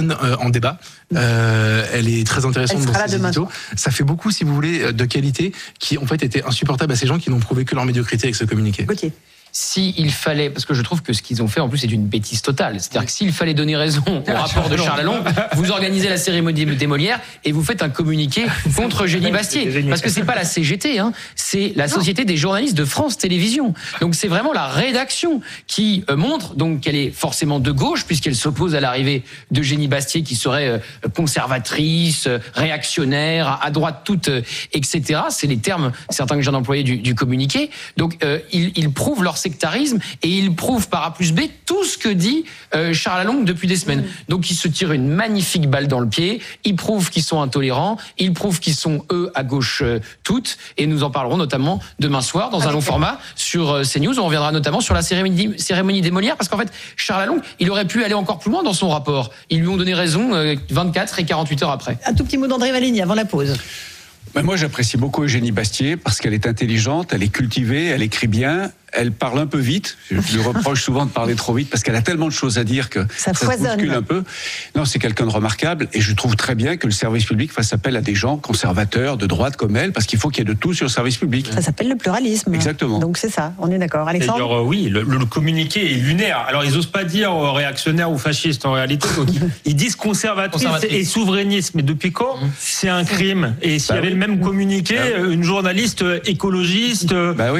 bonne en débat. Elle est très intéressante dans ses éditos. Ça fait beaucoup, si vous voulez, de qualité qui en fait étaient insupportables à ces gens qui n'ont prouvé que leur médiocrité avec ce communiqué. Okay. S'il fallait, parce que je trouve que ce qu'ils ont fait en plus c'est une bêtise totale, c'est-à-dire que s'il fallait donner raison au rapport de Charles Lalonde, vous organisez la cérémonie des Molières et vous faites un communiqué contre Génie Bastier, parce que c'est pas la CGT, c'est la Société des journalistes de France Télévisions. Donc c'est vraiment la rédaction qui montre donc qu'elle est forcément de gauche puisqu'elle s'oppose à l'arrivée de Génie Bastier qui serait conservatrice, réactionnaire, à droite toute, etc. C'est les termes certains que j'ai employés du communiqué. Donc ils prouvent leur sectarisme et ils prouvent par A plus B tout ce que dit Charles Lalonde depuis des semaines. Donc ils se tirent une magnifique balle dans le pied, ils prouvent qu'ils sont intolérants, ils prouvent qu'ils sont eux à gauche toutes, et nous en parlerons notamment demain soir dans un long format sur CNews. On reviendra notamment sur la cérémonie des Molières, parce qu'en fait Charles Lalonde, il aurait pu aller encore plus loin dans son rapport. Ils lui ont donné raison 24 et 48 heures après. Un tout petit mot d'André Valigny avant la pause. Moi, j'apprécie beaucoup Eugénie Bastier parce qu'elle est intelligente, elle est cultivée, elle écrit bien, elle parle un peu vite. Je lui reproche souvent de parler trop vite parce qu'elle a tellement de choses à dire que ça se bouscule un peu. Non, c'est quelqu'un de remarquable et je trouve très bien que le service public fasse appel à des gens conservateurs, de droite comme elle, parce qu'il faut qu'il y ait de tout sur le service public. Ça s'appelle le pluralisme. Exactement. Donc c'est ça, on est d'accord. Alexandre ? D'ailleurs, oui, le communiqué est lunaire. Alors ils osent pas dire réactionnaire ou fasciste en réalité. Donc, ils disent conservatrice et souverainiste. Mais depuis quand c'est un crime ? Et s'il y avait le même communiqué, une journaliste écologiste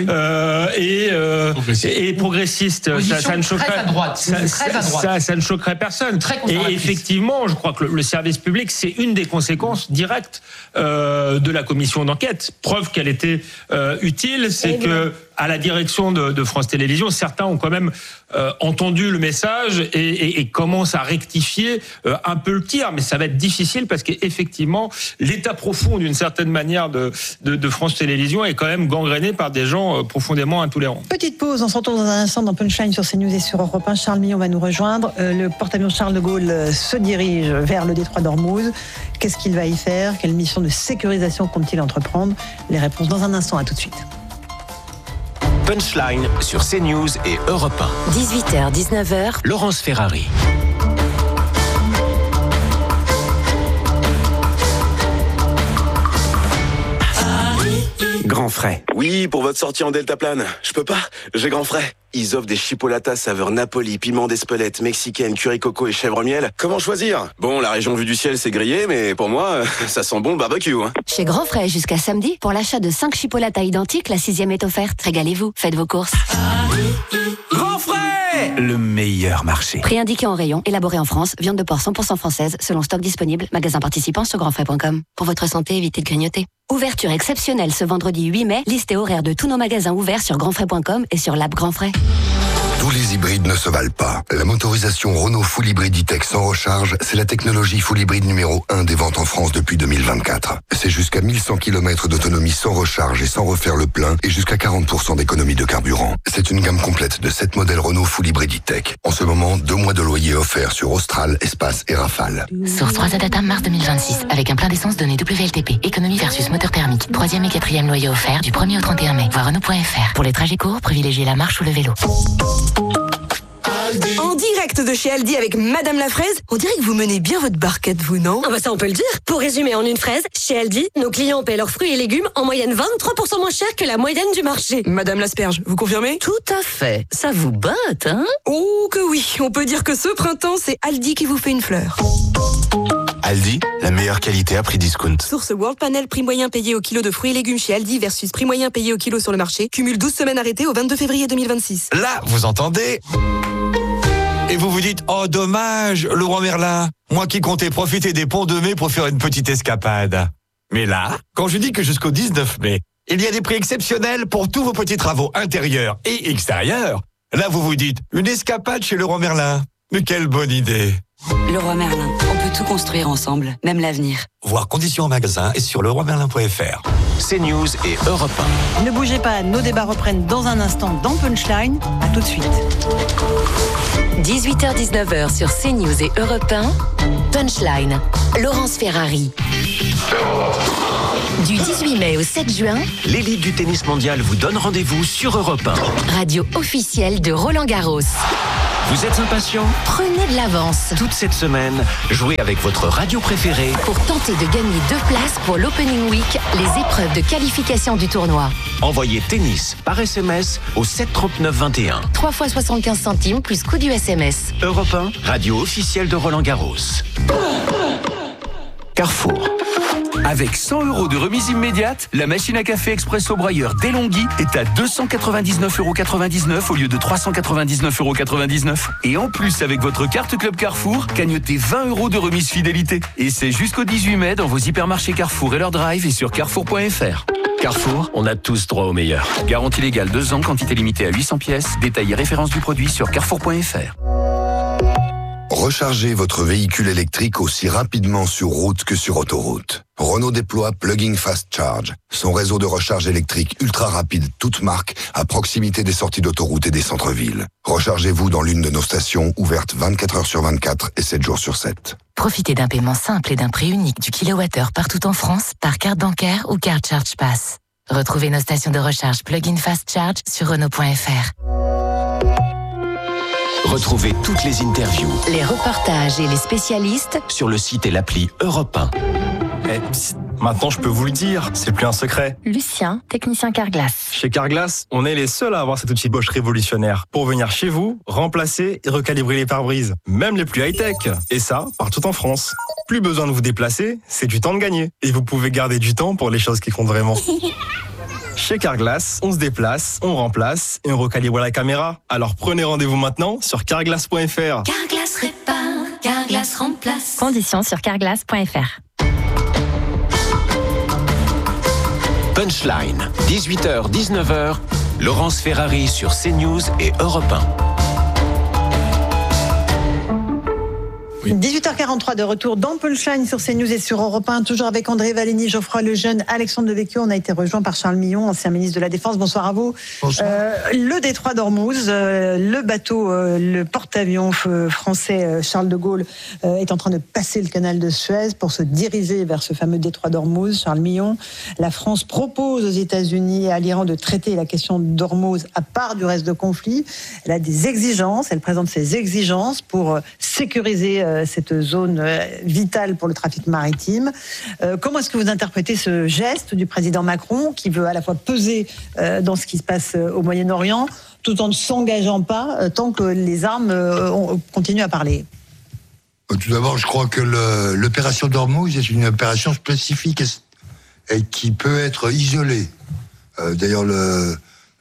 et progressiste, ça ne choquerait très à droite. Ça ne choquerait personne. Et effectivement, je crois que le service public, c'est une des conséquences directes de la commission d'enquête. Preuve qu'elle était utile, c'est que à la direction de France Télévisions, certains ont quand même entendu le message et commencent à rectifier un peu le tir, mais ça va être difficile parce qu'effectivement, l'état profond d'une certaine manière de France Télévisions est quand même gangréné par des gens profondément intolérants. Petite pause, on se retrouve dans un instant dans Punchline sur CNews et sur Europe 1. Charles Millon va nous rejoindre. Le porte-avions Charles de Gaulle se dirige vers le détroit d'Ormuz. Qu'est-ce qu'il va y faire ? Quelle mission de sécurisation compte-t-il entreprendre ? Les réponses dans un instant, à tout de suite. Punchline sur CNews et Europe 1. 18h, 19h. Laurence Ferrari. Grand Frais. Oui, pour votre sortie en deltaplane. Je peux pas, j'ai Grand Frais. Ils offrent des chipolatas saveur Napoli, piment d'Espelette, mexicaine, curry coco et chèvre miel. Comment choisir ? Bon, la région vue du ciel, c'est grillé, mais pour moi, ça sent bon le barbecue. Chez Grand Frais, jusqu'à samedi, pour l'achat de 5 chipolatas identiques, la 6e est offerte. Régalez-vous, faites vos courses. Grand Frais, le meilleur marché. Prix indiqué en rayon, élaboré en France, viande de porc 100% française, selon stock disponible, magasin participant sur grandfrais.com. Pour votre santé, évitez de grignoter. Ouverture exceptionnelle ce vendredi 8 mai, liste et horaire de tous nos magasins ouverts sur grandfrais.com et sur l'app Grand Frais. Tous les hybrides ne se valent pas. La motorisation Renault Full Hybrid E-Tech sans recharge, c'est la technologie Full Hybrid numéro 1 des ventes en France depuis 2024. C'est jusqu'à 1100 km d'autonomie sans recharge et sans refaire le plein et jusqu'à 40% d'économie de carburant. C'est une gamme complète de 7 modèles Renault Full Hybrid E-Tech. En ce moment, 2 mois de loyer offerts sur Austral, Espace et Rafale. Source 3 Data mars 2026, avec un plein d'essence donné WLTP. Économie versus moteur thermique. 3e et 4e loyer offert du 1er au 31 mai. Voir Renault.fr. Pour les trajets courts, privilégiez la marche ou le vélo. En direct de chez Aldi avec Madame la Fraise, on dirait que vous menez bien votre barquette, vous, non ? Ah bah ça on peut le dire. Pour résumer en une phrase, chez Aldi, nos clients paient leurs fruits et légumes en moyenne 23% moins cher que la moyenne du marché. Madame l'Asperge, vous confirmez ? Tout à fait. Ça vous botte, hein ? Oh que oui, on peut dire que ce printemps, c'est Aldi qui vous fait une fleur. Aldi, la meilleure qualité à prix discount. Source World Panel, prix moyen payé au kilo de fruits et légumes chez Aldi versus prix moyen payé au kilo sur le marché. Cumule 12 semaines arrêtées au 22 février 2026. Là, vous entendez ? Et vous vous dites, oh dommage, Laurent Merlin, moi qui comptais profiter des ponts de mai pour faire une petite escapade. Mais là, quand je dis que jusqu'au 19 mai, il y a des prix exceptionnels pour tous vos petits travaux intérieurs et extérieurs, là vous vous dites, une escapade chez Laurent Merlin. Mais quelle bonne idée. Leroy Merlin, on peut tout construire ensemble, même l'avenir. Voir conditions en magasin et sur leroymerlin.fr. CNews et Europe 1. Ne bougez pas, nos débats reprennent dans un instant dans Punchline. À tout de suite. 18h-19h sur CNews et Europe 1. Punchline. Laurence Ferrari. Du 18 mai au 7 juin, l'élite du tennis mondial vous donne rendez-vous sur Europe 1. Radio officielle de Roland Garros. Vous êtes impatient ? Prenez de l'avance. Toute cette semaine, jouez avec votre radio préférée pour tenter de gagner 2 places pour l'Opening Week, les épreuves de qualification du tournoi. Envoyez tennis par SMS au 739 21. 3 fois 75 centimes plus coût du SMS. Europe 1, radio officielle de Roland-Garros. Carrefour. Avec 100 € de remise immédiate, la machine à café Expresso Brailleur DeLonghi est à 299,99 € au lieu de 399,99 €. Et en plus, avec votre carte Club Carrefour, cagnotez 20 € de remise fidélité. Et c'est jusqu'au 18 mai dans vos hypermarchés Carrefour et leur drive et sur carrefour.fr. Carrefour, on a tous droit au meilleur. Garantie légale 2 ans, quantité limitée à 800 pièces. Détail et référence du produit sur carrefour.fr. Rechargez votre véhicule électrique aussi rapidement sur route que sur autoroute. Renault déploie Plug-in Fast Charge, son réseau de recharge électrique ultra rapide, toute marque, à proximité des sorties d'autoroute et des centres-villes. Rechargez-vous dans l'une de nos stations ouvertes 24 heures sur 24 et 7 jours sur 7. Profitez d'un paiement simple et d'un prix unique du kilowattheure partout en France par carte bancaire ou carte Charge Pass. Retrouvez nos stations de recharge Plug-in Fast Charge sur Renault.fr. Retrouvez toutes les interviews, les reportages et les spécialistes sur le site et l'appli Europe 1. Maintenant, je peux vous le dire, c'est plus un secret. Lucien, technicien Carglass. Chez Carglass, on est les seuls à avoir cet outil Bosch révolutionnaire pour venir chez vous, remplacer et recalibrer les pare-brises, même les plus high-tech. Et ça, partout en France. Plus besoin de vous déplacer, c'est du temps de gagner. Et vous pouvez garder du temps pour les choses qui comptent vraiment. Chez Carglass, on se déplace, on remplace et on recalibre la caméra. Alors prenez rendez-vous maintenant sur carglass.fr. Carglass répare, Carglass remplace. Conditions sur carglass.fr. Punchline, 18h, 19h, Laurence Ferrari sur CNews et Europe 1. 18h43 de retour dans Punchline sur CNews et sur Europe 1, toujours avec André Valigny, Geoffroy Lejeune, Alexandre Devecchio. On a été rejoint par Charles Millon, ancien ministre de la Défense. Bonsoir à vous. Bonsoir. Le détroit d'Ormuz, le bateau, le porte-avions français Charles de Gaulle est en train de passer le canal de Suez pour se diriger vers ce fameux détroit d'Ormuz. Charles Millon, la France propose aux États-Unis et à l'Iran de traiter la question d'Ormuz à part du reste du conflit. Elle a des exigences, elle présente ses exigences pour sécuriser cette zone vitale pour le trafic maritime. Comment est-ce que vous interprétez ce geste du président Macron qui veut à la fois peser dans ce qui se passe au Moyen-Orient tout en ne s'engageant pas tant que les armes continuent à parler? Tout d'abord, je crois que l'opération d'Ormuz est une opération spécifique et qui peut être isolée. D'ailleurs, le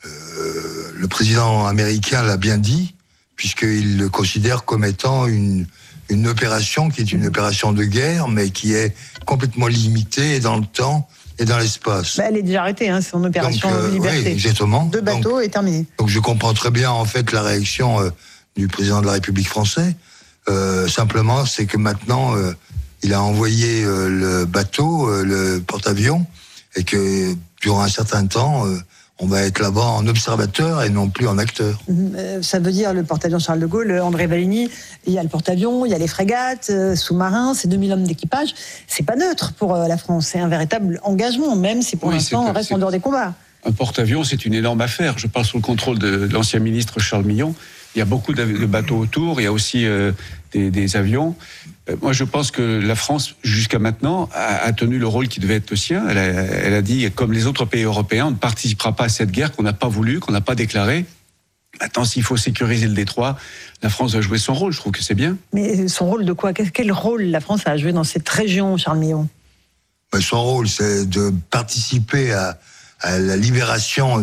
président américain l'a bien dit, puisqu'il le considère comme étant une opération qui est une opération de guerre, mais qui est complètement limitée dans le temps et dans l'espace. Elle est déjà arrêtée, c'est une opération de liberté. Oui, exactement. 2 bateaux et terminé. Donc je comprends très bien en fait la réaction du président de la République française. Simplement, c'est que maintenant, il a envoyé le bateau, le porte-avions, et que durant un certain temps, on va être là-bas en observateur et non plus en acteur. Ça veut dire le porte-avions Charles de Gaulle, André Valigny, il y a le porte-avions, il y a les frégates, sous-marins, c'est 2000 hommes d'équipage. C'est pas neutre pour la France, c'est un véritable engagement, même si pour l'instant on reste en dehors des combats. Un porte-avions, c'est une énorme affaire. Je parle sous le contrôle de l'ancien ministre Charles Millon. Il y a beaucoup de bateaux autour, il y a aussi des avions. Moi, je pense que la France, jusqu'à maintenant, a tenu le rôle qui devait être le sien. Elle a dit, comme les autres pays européens, on ne participera pas à cette guerre qu'on n'a pas voulu, qu'on n'a pas déclarée. Maintenant, s'il faut sécuriser le détroit, la France va jouer son rôle. Je trouve que c'est bien. Mais son rôle de quoi? Quel rôle la France a joué dans cette région, Charles Millon? Son rôle, c'est de participer à la libération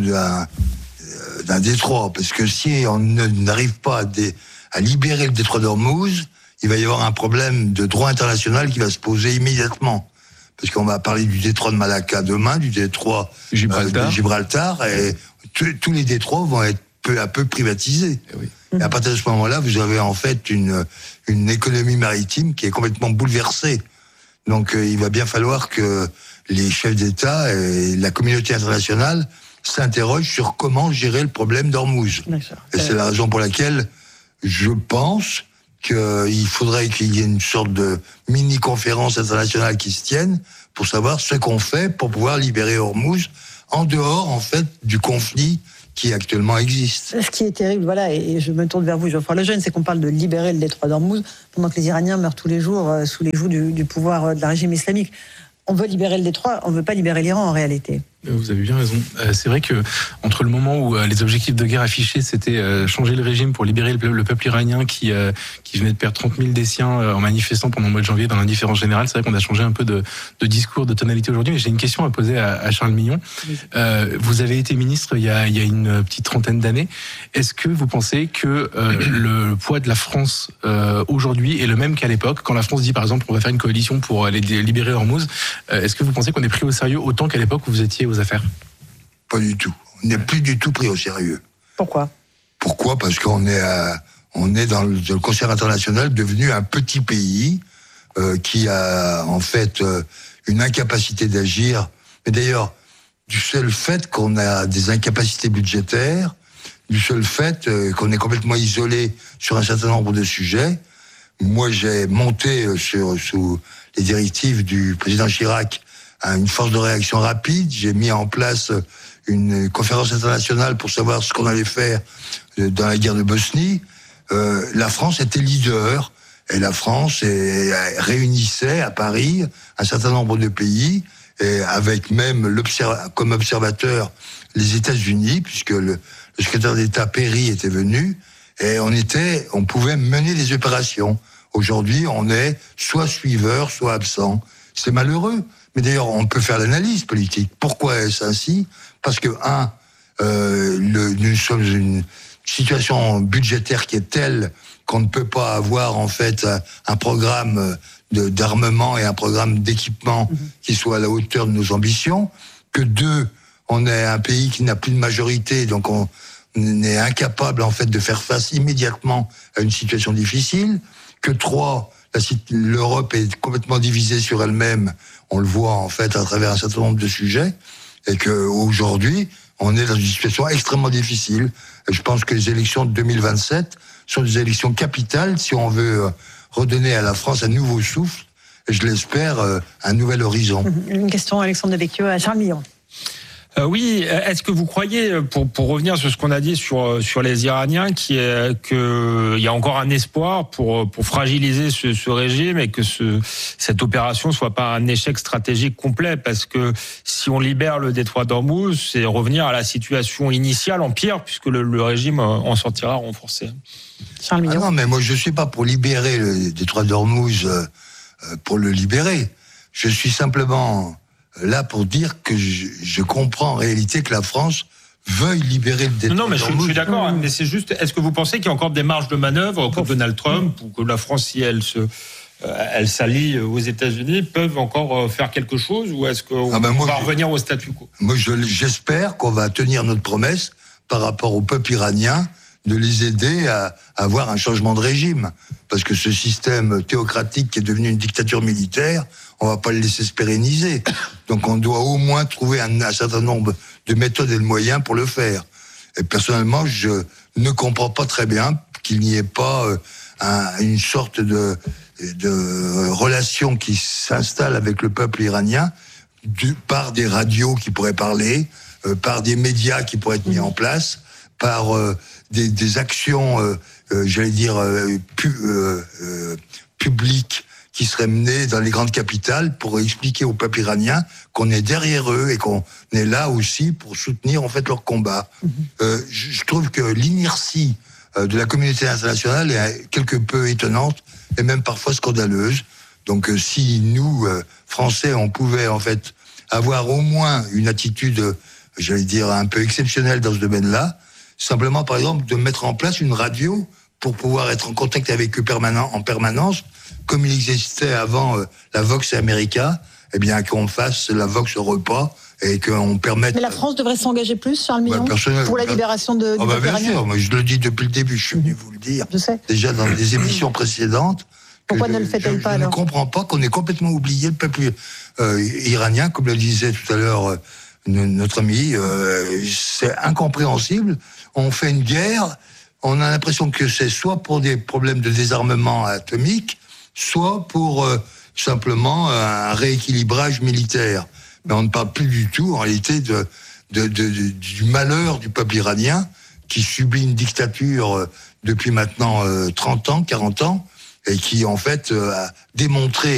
d'un détroit. Parce que si on n'arrive pas à libérer le détroit d'Ormuz, il va y avoir un problème de droit international qui va se poser immédiatement. Parce qu'on va parler du détroit de Malacca demain, du détroit de Gibraltar, et tous les détroits vont être peu à peu privatisés. Et à partir de ce moment-là, vous avez en fait une économie maritime qui est complètement bouleversée. Donc il va bien falloir que les chefs d'État et la communauté internationale s'interrogent sur comment gérer le problème d'Ormuz. Et c'est la raison pour laquelle je pense qu'il faudrait qu'il y ait une sorte de mini-conférence internationale qui se tienne pour savoir ce qu'on fait pour pouvoir libérer Ormuz en dehors, en fait, du conflit qui actuellement existent. Ce qui est terrible, voilà, et je me tourne vers vous, Geoffroy Lejeune, c'est qu'on parle de libérer le détroit d'Ormuz pendant que les Iraniens meurent tous les jours sous les joues du pouvoir de la régime islamique. On veut libérer le détroit, on ne veut pas libérer l'Iran en réalité. Vous avez bien raison. C'est vrai que entre le moment où les objectifs de guerre affichés, c'était changer le régime pour libérer le peuple iranien qui venait de perdre 30 000 des siens en manifestant pendant le mois de janvier dans l'indifférence générale, c'est vrai qu'on a changé un peu de discours, de tonalité aujourd'hui. Mais j'ai une question à poser à Charles Millon. Vous avez été ministre il y a une petite trentaine d'années. Est-ce que vous pensez que le poids de la France aujourd'hui est le même qu'à l'époque, quand la France dit par exemple on va faire une coalition pour aller libérer Hormuz? Est-ce que vous pensez qu'on est pris au sérieux autant qu'à l'époque où vous étiez aux affaires? Pas du tout. On n'est plus du tout pris au sérieux. Pourquoi? Parce qu'on est dans le concert international devenu un petit pays qui a en fait une incapacité d'agir. Mais d'ailleurs, du seul fait qu'on a des incapacités budgétaires, du seul fait qu'on est complètement isolé sur un certain nombre de sujets. Moi, j'ai monté sous les directives du président Chirac une force de réaction rapide. J'ai mis en place une conférence internationale pour savoir ce qu'on allait faire dans la guerre de Bosnie. La France était leader et la France réunissait à Paris un certain nombre de pays et avec même comme observateur les États-Unis, puisque le secrétaire d'État Perry était venu et on pouvait mener des opérations. Aujourd'hui, on est soit suiveur, soit absent. C'est malheureux. Mais d'ailleurs, on peut faire l'analyse politique. Pourquoi est-ce ainsi? Parce que, nous sommes dans une situation budgétaire qui est telle qu'on ne peut pas avoir, en fait, un programme d'armement et un programme d'équipement qui soit à la hauteur de nos ambitions. Que 2, on est un pays qui n'a plus de majorité, donc on est incapable, en fait, de faire face immédiatement à une situation difficile. Que 3, l'Europe est complètement divisée sur elle-même. On le voit en fait à travers un certain nombre de sujets, et que aujourd'hui, on est dans une situation extrêmement difficile. Et je pense que les élections de 2027 sont des élections capitales si on veut redonner à la France un nouveau souffle, et je l'espère, un nouvel horizon. Une question, Alexandre Devecchio, à Charles Millon. Oui, est-ce que vous croyez, pour revenir sur ce qu'on a dit sur les Iraniens, qu'il y a encore un espoir pour fragiliser ce régime et que cette opération soit pas un échec stratégique complet? Parce que si on libère le détroit d'Ormuz, c'est revenir à la situation initiale en pire, puisque le régime en sortira renforcé. Charles Millon. Non, mais moi je suis pas pour libérer le détroit d'Ormuz pour le libérer. Je suis simplement là pour dire que je comprends en réalité que la France veuille libérer le détroit. Non, mais je suis d'accord, mais c'est juste, est-ce que vous pensez qu'il y a encore des marges de manœuvre pour Donald Trump, ou que la France, si elle s'allie aux États-Unis, peuvent encore faire quelque chose, ou est-ce qu'on va revenir au statu quo? Moi, j'espère qu'on va tenir notre promesse par rapport au peuple iranien, de les aider à avoir un changement de régime. Parce que ce système théocratique qui est devenu une dictature militaire, on va pas le laisser se pérenniser. Donc on doit au moins trouver un certain nombre de méthodes et de moyens pour le faire. Et personnellement, je ne comprends pas très bien qu'il n'y ait pas une sorte de relation qui s'installe avec le peuple iranien par des radios qui pourraient parler, par des médias qui pourraient être mis en place, par des actions, j'allais dire, publiques qui seraient menées dans les grandes capitales pour expliquer au peuple iranien qu'on est derrière eux et qu'on est là aussi pour soutenir en fait leur combat. Je trouve que l'inertie de la communauté internationale est quelque peu étonnante et même parfois scandaleuse. Donc si nous, Français, on pouvait en fait avoir au moins une attitude, j'allais dire, un peu exceptionnelle dans ce domaine-là, simplement par exemple de mettre en place une radio pour pouvoir être en contact avec eux en permanence, comme il existait avant la Vox America, eh bien qu'on fasse la Vox Europa et qu'on permette... Mais la France devrait s'engager plus, Charles Millon, pour la libération de bien iranien. Sûr, moi je le dis depuis le début, je suis venu vous le dire. Je sais. Déjà dans des émissions précédentes. Pourquoi ne le fait-elle pas alors? Je ne comprends pas qu'on ait complètement oublié le peuple iranien, comme le disait tout à l'heure notre ami. C'est incompréhensible. On fait une guerre, on a l'impression que c'est soit pour des problèmes de désarmement atomique, soit pour simplement un rééquilibrage militaire. Mais on ne parle plus du tout, en réalité, du malheur du peuple iranien qui subit une dictature depuis maintenant 30 ans, 40 ans, et qui en fait a démontré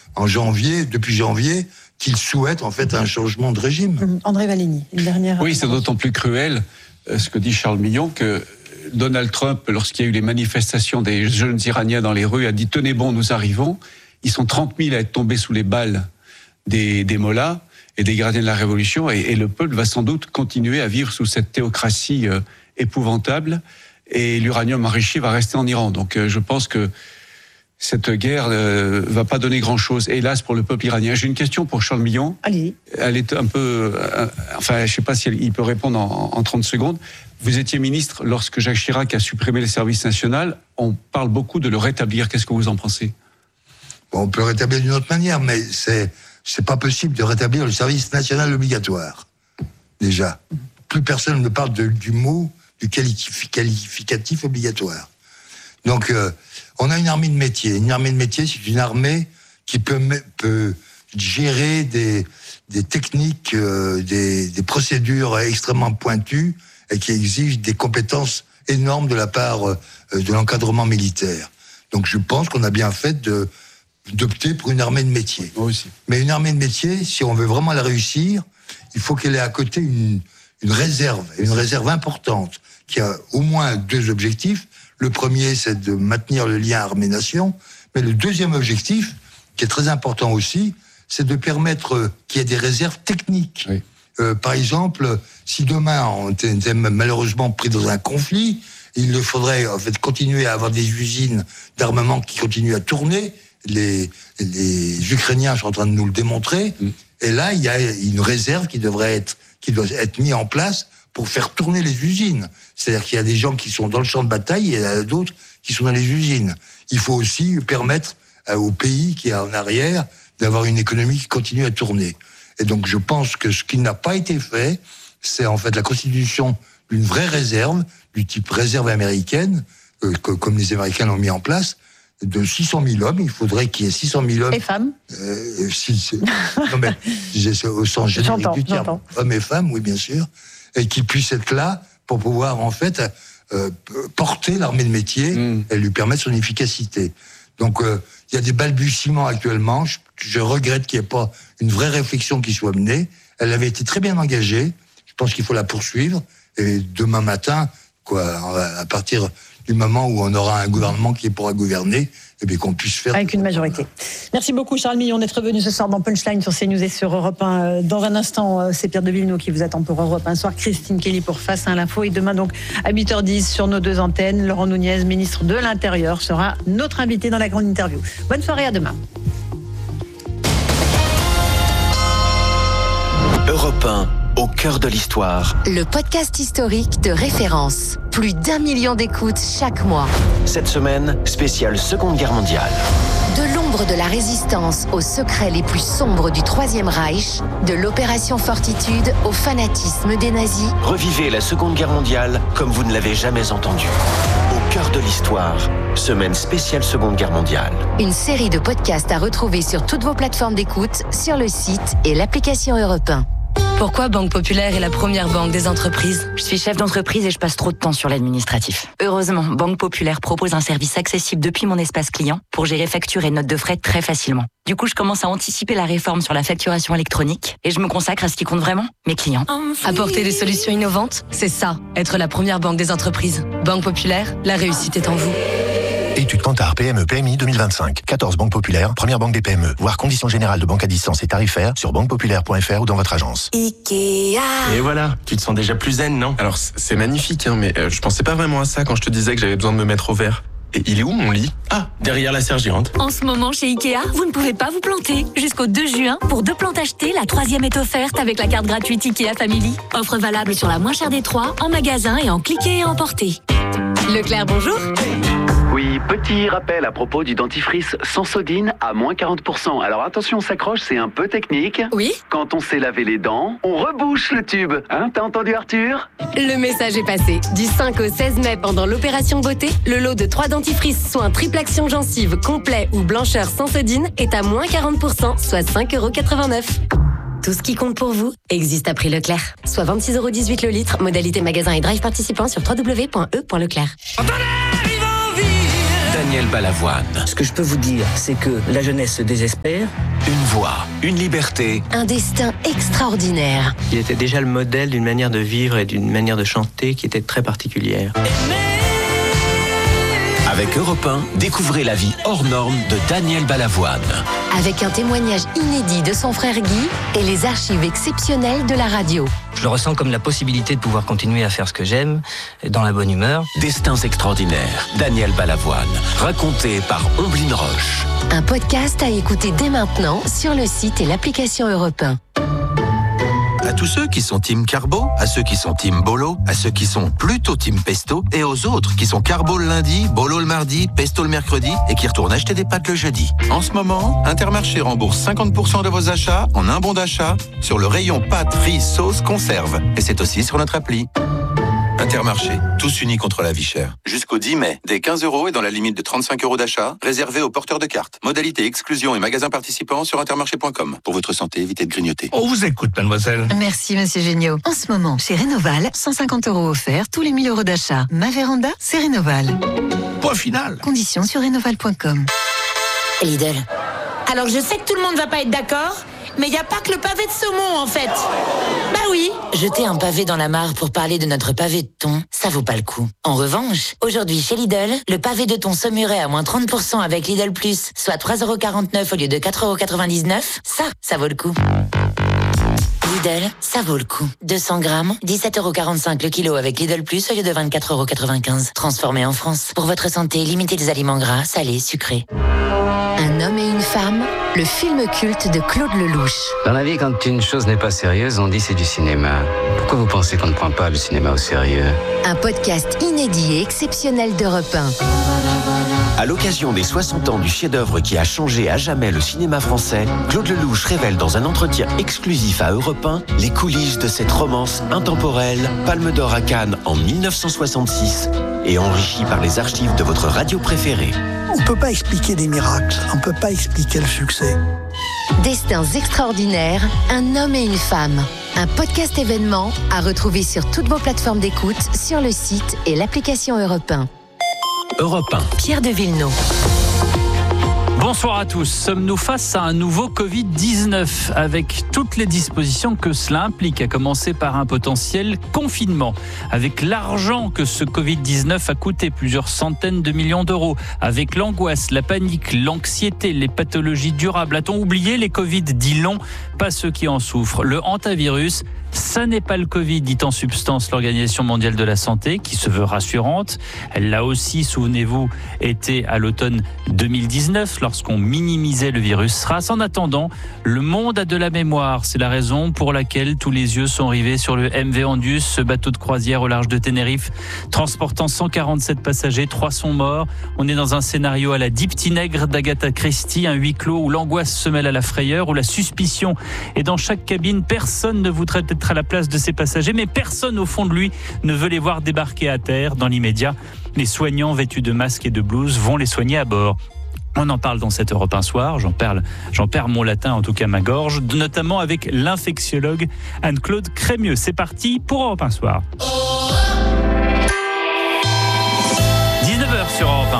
depuis janvier, qu'il souhaite en fait un changement de régime. André Valigny, une dernière. Oui, c'est d'autant plus cruel ce que dit Charles Millon que Donald Trump, lorsqu'il y a eu les manifestations des jeunes Iraniens dans les rues, a dit « Tenez bon, nous arrivons ». Ils sont 30 000 à être tombés sous les balles des mollahs et des gardiens de la révolution, et le peuple va sans doute continuer à vivre sous cette théocratie épouvantable, et l'uranium enrichi va rester en Iran. Donc je pense que cette guerre va pas donner grand-chose, hélas, pour le peuple iranien. J'ai une question pour Charles Millon. Allez. Elle est un peu... enfin, je sais pas si il peut répondre en 30 secondes. Vous étiez ministre lorsque Jacques Chirac a supprimé le service national. On parle beaucoup de le rétablir. Qu'est-ce que vous en pensez ? Bon, on peut le rétablir d'une autre manière, mais c'est pas possible de rétablir le service national obligatoire. Déjà. Plus personne ne parle du mot, du qualificatif obligatoire. Donc, on a une armée de métier. Une armée de métier, c'est une armée qui peut gérer des techniques, des procédures extrêmement pointues et qui exigent des compétences énormes de la part de l'encadrement militaire. Donc, je pense qu'on a bien fait d'opter pour une armée de métier. Moi aussi. Mais une armée de métier, si on veut vraiment la réussir, il faut qu'elle ait à côté une réserve importante, qui a au moins 2 objectifs. Le premier, c'est de maintenir le lien armée-nation, mais le deuxième objectif, qui est très important aussi, c'est de permettre qu'il y ait des réserves techniques. Oui. Par exemple, si demain on était malheureusement pris dans un conflit, il faudrait en fait continuer à avoir des usines d'armement qui continuent à tourner. Les Ukrainiens sont en train de nous le démontrer. Et là, il y a une réserve qui doit être mise en place pour faire tourner les usines. C'est-à-dire qu'il y a des gens qui sont dans le champ de bataille et il y a d'autres qui sont dans les usines. Il faut aussi permettre au pays qui est en arrière d'avoir une économie qui continue à tourner. Et donc je pense que ce qui n'a pas été fait, c'est en fait la constitution d'une vraie réserve, du type réserve américaine, comme les Américains l'ont mis en place, de 600 000 hommes. Il faudrait qu'il y ait 600 000 hommes. Et femmes non mais, au sens générique du terme. Hommes et femmes, oui bien sûr. Et qui puissent être là pour pouvoir en fait porter l'armée de métier et lui permettre son efficacité. Donc il y a des balbutiements actuellement. Je regrette qu'il n'y ait pas une vraie réflexion qui soit menée. Elle avait été très bien engagée. Je pense qu'il faut la poursuivre. Et demain matin, à partir du moment où on aura un gouvernement qui pourra gouverner, et bien qu'on puisse faire... Avec une majorité. Merci beaucoup Charles Millon d'être venu ce soir dans Punchline sur CNews et sur Europe 1. Dans un instant, c'est Pierre de Villeneuve qui vous attend pour Europe 1 soir. Christine Kelly pour Face à l'info. Et demain donc à 8h10 sur nos 2 antennes, Laurent Nunez, ministre de l'Intérieur, sera notre invité dans la grande interview. Bonne soirée, à demain. Europe 1, au cœur de l'histoire. Le podcast historique de référence. Plus d'1 million d'écoutes chaque mois. Cette semaine, spéciale Seconde Guerre mondiale. De l'ombre de la résistance aux secrets les plus sombres du Troisième Reich, de l'opération Fortitude au fanatisme des nazis. Revivez la Seconde Guerre mondiale comme vous ne l'avez jamais entendu. Au cœur de l'histoire, semaine spéciale Seconde Guerre mondiale. Une série de podcasts à retrouver sur toutes vos plateformes d'écoute, sur le site et l'application Europe 1. Pourquoi Banque Populaire est la première banque des entreprises ? Je suis chef d'entreprise et je passe trop de temps sur l'administratif. Heureusement, Banque Populaire propose un service accessible depuis mon espace client pour gérer factures et notes de frais très facilement. Du coup, je commence à anticiper la réforme sur la facturation électronique et je me consacre à ce qui compte vraiment, mes clients. Apporter des solutions innovantes, c'est ça, être la première banque des entreprises. Banque Populaire, la réussite est en vous. Étude Kantar PME PMI 2025. 14 banques populaires, première banque des PME. Voir conditions générales de banque à distance et tarifaires sur banquepopulaire.fr ou dans votre agence. Ikea. Et voilà, tu te sens déjà plus zen, non? Alors c'est magnifique, hein, mais je pensais pas vraiment à ça quand je te disais que j'avais besoin de me mettre au vert. Et il est où mon lit? Ah, derrière la serre géante. En ce moment chez Ikea, vous ne pouvez pas vous planter. Jusqu'au 2 juin, pour 2 plantes achetées, la 3e est offerte avec la carte gratuite Ikea Family. Offre valable sur la moins chère des 3, en magasin et en cliquer et emporter. Leclerc, bonjour. Oui, petit rappel à propos du dentifrice Sensodine à moins 40%. Alors attention, on s'accroche, c'est un peu technique. Oui. Quand on s'est lavé les dents, on rebouche le tube. Hein, t'as entendu Arthur? Le message est passé. Du 5 au 16 mai, pendant l'opération beauté, le lot de 3 dentifrices, soit un triple action gencive complet ou blancheur Sensodine, est à moins 40%, soit 5,89 €. Tout ce qui compte pour vous existe à prix Leclerc. Soit 26,18€ le litre, modalité magasin et drive participant sur www.e.leclerc. Daniel Balavoine. Ce que je peux vous dire, c'est que la jeunesse se désespère. Une voix, une liberté. Un destin extraordinaire. Il était déjà le modèle d'une manière de vivre et d'une manière de chanter qui était très particulière. Avec Europe 1, découvrez la vie hors norme de Daniel Balavoine. Avec un témoignage inédit de son frère Guy et les archives exceptionnelles de la radio. Je le ressens comme la possibilité de pouvoir continuer à faire ce que j'aime, dans la bonne humeur. Destins extraordinaires, Daniel Balavoine. Raconté par Omblin Roche. Un podcast à écouter dès maintenant sur le site et l'application Europe 1. À tous ceux qui sont team carbo, à ceux qui sont team bolo, à ceux qui sont plutôt team pesto, et aux autres qui sont carbo le lundi, bolo le mardi, pesto le mercredi, et qui retournent acheter des pâtes le jeudi. En ce moment, Intermarché rembourse 50% de vos achats en un bon d'achat sur le rayon pâtes, riz, sauce, conserve. Et c'est aussi sur notre appli. Intermarché, tous unis contre la vie chère. Jusqu'au 10 mai, dès 15 € et dans la limite de 35 € d'achat, réservé aux porteurs de cartes. Modalité exclusion et magasins participants sur intermarché.com. Pour votre santé, évitez de grignoter. On vous écoute, mademoiselle. Merci, monsieur Géniaud. En ce moment, chez Rénoval, 150 € offerts tous les 1000 € d'achat. Ma véranda, c'est Rénoval. Point final. Conditions sur rénoval.com. Lidl. Alors je sais que tout le monde va pas être d'accord, mais il n'y a pas que le pavé de saumon en fait. Bah oui. Jeter un pavé dans la mare pour parler de notre pavé de thon, ça vaut pas le coup. En revanche, aujourd'hui chez Lidl, le pavé de thon saumuré à moins 30% avec Lidl Plus, soit 3,49€ au lieu de 4,99€, ça vaut le coup. Lidl, ça vaut le coup. 200 grammes, 17,45€ le kilo avec Lidl Plus au lieu de 24,95€. Transformé en France. Pour votre santé, limitez les aliments gras, salés, sucrés. Un homme et une femme, le film culte de Claude Lelouch. Dans la vie, quand une chose n'est pas sérieuse, on dit c'est du cinéma. Pourquoi vous pensez qu'on ne prend pas le cinéma au sérieux ? Un podcast inédit et exceptionnel d'Europe 1. À l'occasion des 60 ans du chef-d'œuvre qui a changé à jamais le cinéma français, Claude Lelouch révèle dans un entretien exclusif à Europe 1 les coulisses de cette romance intemporelle, Palme d'Or à Cannes en 1966 et enrichie par les archives de votre radio préférée. On ne peut pas expliquer des miracles, on ne peut pas expliquer le succès. Destins extraordinaires, un homme et une femme. Un podcast événement à retrouver sur toutes vos plateformes d'écoute, sur le site et l'application Europe 1. Europe 1. Pierre de Villeneuve. Bonsoir à tous. Sommes-nous face à un nouveau Covid-19 avec toutes les dispositions que cela implique, à commencer par un potentiel confinement, avec l'argent que ce Covid-19 a coûté, plusieurs centaines de millions d'euros, avec l'angoisse, la panique, l'anxiété, les pathologies durables. A-t-on oublié les Covid dits longs, pas ceux qui en souffrent? Le hantavirus, ça n'est pas le Covid, dit en substance l'Organisation mondiale de la santé, qui se veut rassurante. Elle l'a aussi, souvenez-vous, été à l'automne 2019, lorsqu'on minimisait le virus SRAS. En attendant, le monde a de la mémoire. C'est la raison pour laquelle tous les yeux sont rivés sur le MV Andus, ce bateau de croisière au large de Tenerife, transportant 147 passagers, 3 sont morts. On est dans un scénario à la Dix Petits Nègres d'Agatha Christie, un huis clos où l'angoisse se mêle à la frayeur, où la suspicion est dans chaque cabine. Personne ne voudrait être à la place de ces passagers, mais personne au fond de lui ne veut les voir débarquer à terre. Dans l'immédiat, les soignants vêtus de masques et de blouses vont les soigner à bord. On en parle dans cette Europe 1 soir, j'en perds mon latin, en tout cas ma gorge, notamment avec l'infectiologue Anne-Claude Crémieux. C'est parti pour Europe 1 soir. 19h sur Europe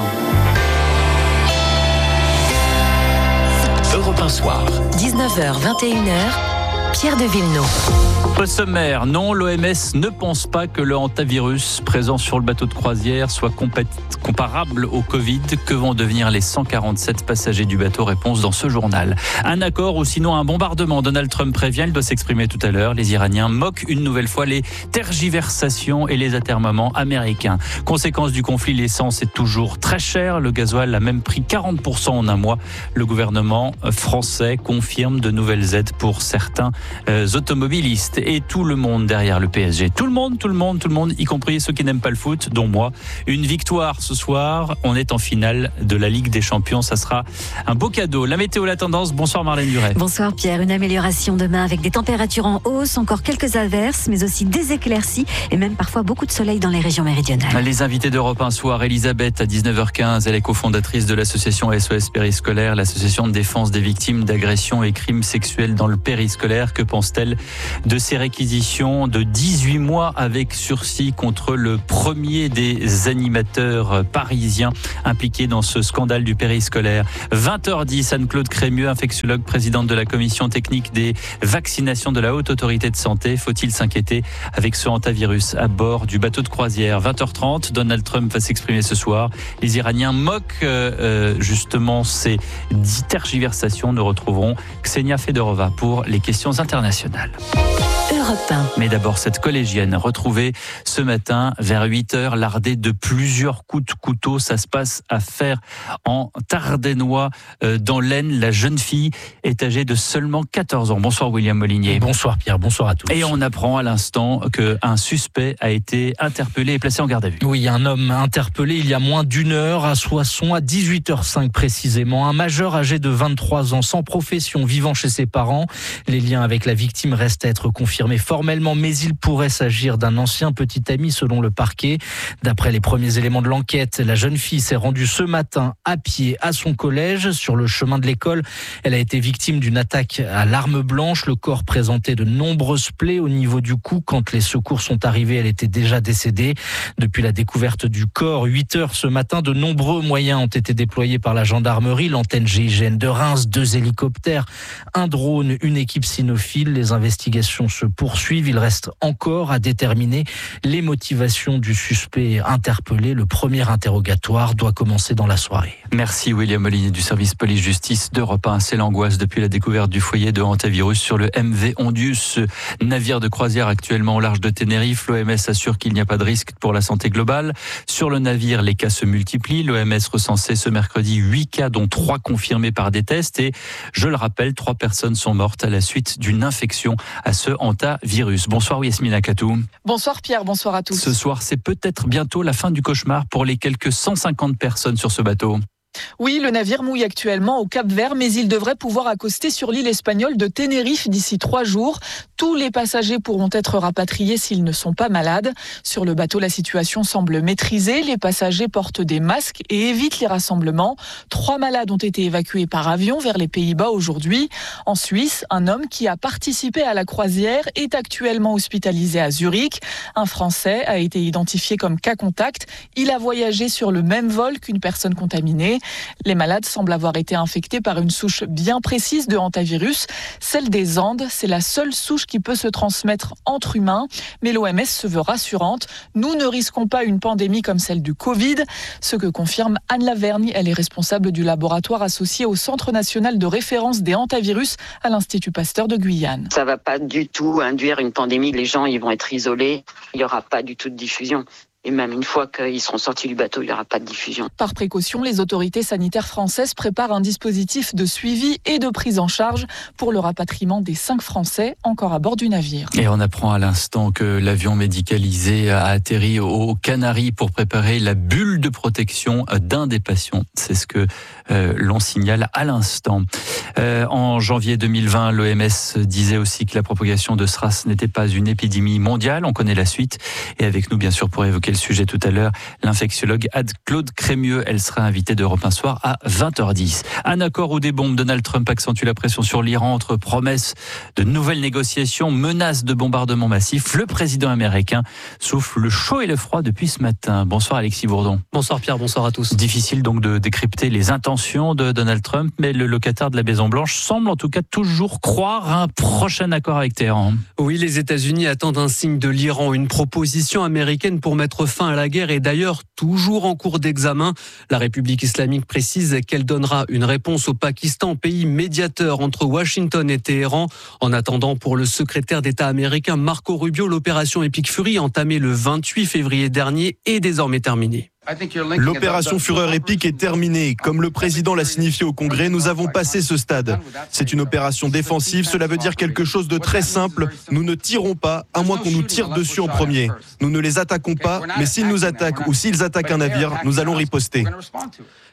1. Europe 1 soir. 19h, 21h. Pierre de Villeneuve. Au sommaire, non, l'OMS ne pense pas que le hantavirus présent sur le bateau de croisière soit comparable au Covid. Que vont devenir les 147 passagers du bateau? Réponse dans ce journal. Un accord ou sinon un bombardement. Donald Trump prévient, il doit s'exprimer tout à l'heure. Les Iraniens moquent une nouvelle fois les tergiversations et les atermoiements américains. Conséquence du conflit, l'essence est toujours très chère. Le gasoil a même pris 40% en un mois. Le gouvernement français confirme de nouvelles aides pour certains automobilistes et tout le monde derrière le PSG. Tout le monde, y compris ceux qui n'aiment pas le foot, dont moi. Une victoire ce soir. On est en finale de la Ligue des Champions. Ça sera un beau cadeau. La météo, la tendance. Bonsoir Marlène Duret. Bonsoir Pierre. Une amélioration demain avec des températures en hausse, encore quelques averses, mais aussi des éclaircies et même parfois beaucoup de soleil dans les régions méridionales. Les invités d'Europe 1 soir, Elisabeth à 19h15. Elle est cofondatrice de l'association SOS Périscolaire, l'association de défense des victimes d'agressions et crimes sexuels dans le périscolaire. mère. Que pense-t-elle de ces réquisitions de 18 mois avec sursis contre le premier des animateurs parisiens impliqués dans ce scandale du périscolaire? 20h10, Anne-Claude Crémieux, infectiologue, présidente de la commission technique des vaccinations de la Haute Autorité de Santé. Faut-il s'inquiéter avec ce hantavirus à bord du bateau de croisière? 20h30, Donald Trump va s'exprimer ce soir. Les Iraniens moquent justement ces tergiversations. Nous retrouverons Ksenia Fedorova pour les questions internationales. Europe 1. Mais d'abord, cette collégienne retrouvée ce matin vers 8h, lardée de plusieurs coups de couteau. Ça se passe à Fère en Tardenois, dans l'Aisne. La jeune fille est âgée de seulement 14 ans. Bonsoir William Molinier. Bonsoir Pierre, bonsoir à tous. Et on apprend à l'instant qu'un suspect a été interpellé et placé en garde à vue. Oui, un homme interpellé il y a moins d'une heure à Soissons, à 18h05 précisément. Un majeur âgé de 23 ans, sans profession, vivant chez ses parents. Les liens avec la victime restent à être confirmés formellement, mais il pourrait s'agir d'un ancien petit ami selon le parquet. D'après les premiers éléments de l'enquête, la jeune fille s'est rendue ce matin à pied à son collège. Sur le chemin de l'école, elle a été victime d'une attaque à l'arme blanche. Le corps présentait de nombreuses plaies au niveau du cou. Quand les secours sont arrivés, elle était déjà décédée. Depuis la découverte du corps, 8h ce matin, de nombreux moyens ont été déployés par la gendarmerie, l'antenne GIGN de Reims, 2 hélicoptères, un drone, une équipe cynophile. Les investigations se poursuivent. Il reste encore à déterminer les motivations du suspect interpellé. Le premier interrogatoire doit commencer dans la soirée. Merci William Molinier du service police-justice d'Europe 1. C'est l'angoisse depuis la découverte du foyer de hantavirus sur le MV Ondius, navire de croisière actuellement au large de Tenerife. L'OMS assure qu'il n'y a pas de risque pour la santé globale. Sur le navire, les cas se multiplient. L'OMS recensait ce mercredi 8 cas, dont 3 confirmés par des tests. Et je le rappelle, 3 personnes sont mortes à la suite d'une infection à ce hantavirus. Bonsoir Yasmina Katou. Bonsoir Pierre, bonsoir à tous. Ce soir, c'est peut-être bientôt la fin du cauchemar pour les quelques 150 personnes sur ce bateau. Oui, le navire mouille actuellement au Cap-Vert, mais il devrait pouvoir accoster sur l'île espagnole de Tenerife d'ici 3 jours. Tous les passagers pourront être rapatriés s'ils ne sont pas malades. Sur le bateau, la situation semble maîtrisée. Les passagers portent des masques et évitent les rassemblements. 3 malades ont été évacués par avion vers les Pays-Bas aujourd'hui. En Suisse, un homme qui a participé à la croisière est actuellement hospitalisé à Zurich. Un Français a été identifié comme cas contact. Il a voyagé sur le même vol qu'une personne contaminée. Les malades semblent avoir été infectés par une souche bien précise de hantavirus. Celle des Andes, c'est la seule souche qui peut se transmettre entre humains. Mais l'OMS se veut rassurante. Nous ne risquons pas une pandémie comme celle du Covid. Ce que confirme Anne Lavergne. Elle est responsable du laboratoire associé au Centre national de référence des hantavirus à l'Institut Pasteur de Guyane. Ça ne va pas du tout induire une pandémie. Les gens ils vont être isolés. Il n'y aura pas du tout de diffusion. Et même une fois qu'ils seront sortis du bateau, il n'y aura pas de diffusion. Par précaution, les autorités sanitaires françaises préparent un dispositif de suivi et de prise en charge pour le rapatriement des 5 Français encore à bord du navire. Et on apprend à l'instant que l'avion médicalisé a atterri aux Canaries pour préparer la bulle de protection d'un des patients. C'est ce que l'on signale à l'instant. En janvier 2020, l'OMS disait aussi que la propagation de SRAS n'était pas une épidémie mondiale. On connaît la suite. Et avec nous, bien sûr, pour évoquer le sujet tout à l'heure, l'infectiologue Anne-Claude Crémieux. Elle sera invitée d'Europe 1 soir à 20h10. Un accord ou des bombes, Donald Trump accentue la pression sur l'Iran entre promesses de nouvelles négociations, menaces de bombardement massif. Le président américain souffle le chaud et le froid depuis ce matin. Bonsoir Alexis Bourdon. Bonsoir Pierre, bonsoir à tous. Difficile donc de décrypter les intentions de Donald Trump, mais le locataire de la Maison-Blanche semble en tout cas toujours croire à un prochain accord avec Téhéran. Oui, les États-Unis attendent un signe de l'Iran. Une proposition américaine pour mettre fin à la guerre est d'ailleurs toujours en cours d'examen. La République islamique précise qu'elle donnera une réponse au Pakistan, pays médiateur entre Washington et Téhéran. En attendant, pour le secrétaire d'État américain Marco Rubio, l'opération Epic Fury, entamée le 28 février dernier, est désormais terminée. L'opération Fureur épique est terminée. Comme le président l'a signifié au Congrès, nous avons passé ce stade. C'est une opération défensive, cela veut dire quelque chose de très simple. Nous ne tirons pas, à moins qu'on nous tire dessus en premier. Nous ne les attaquons pas, mais s'ils nous attaquent ou s'ils attaquent un navire, nous allons riposter.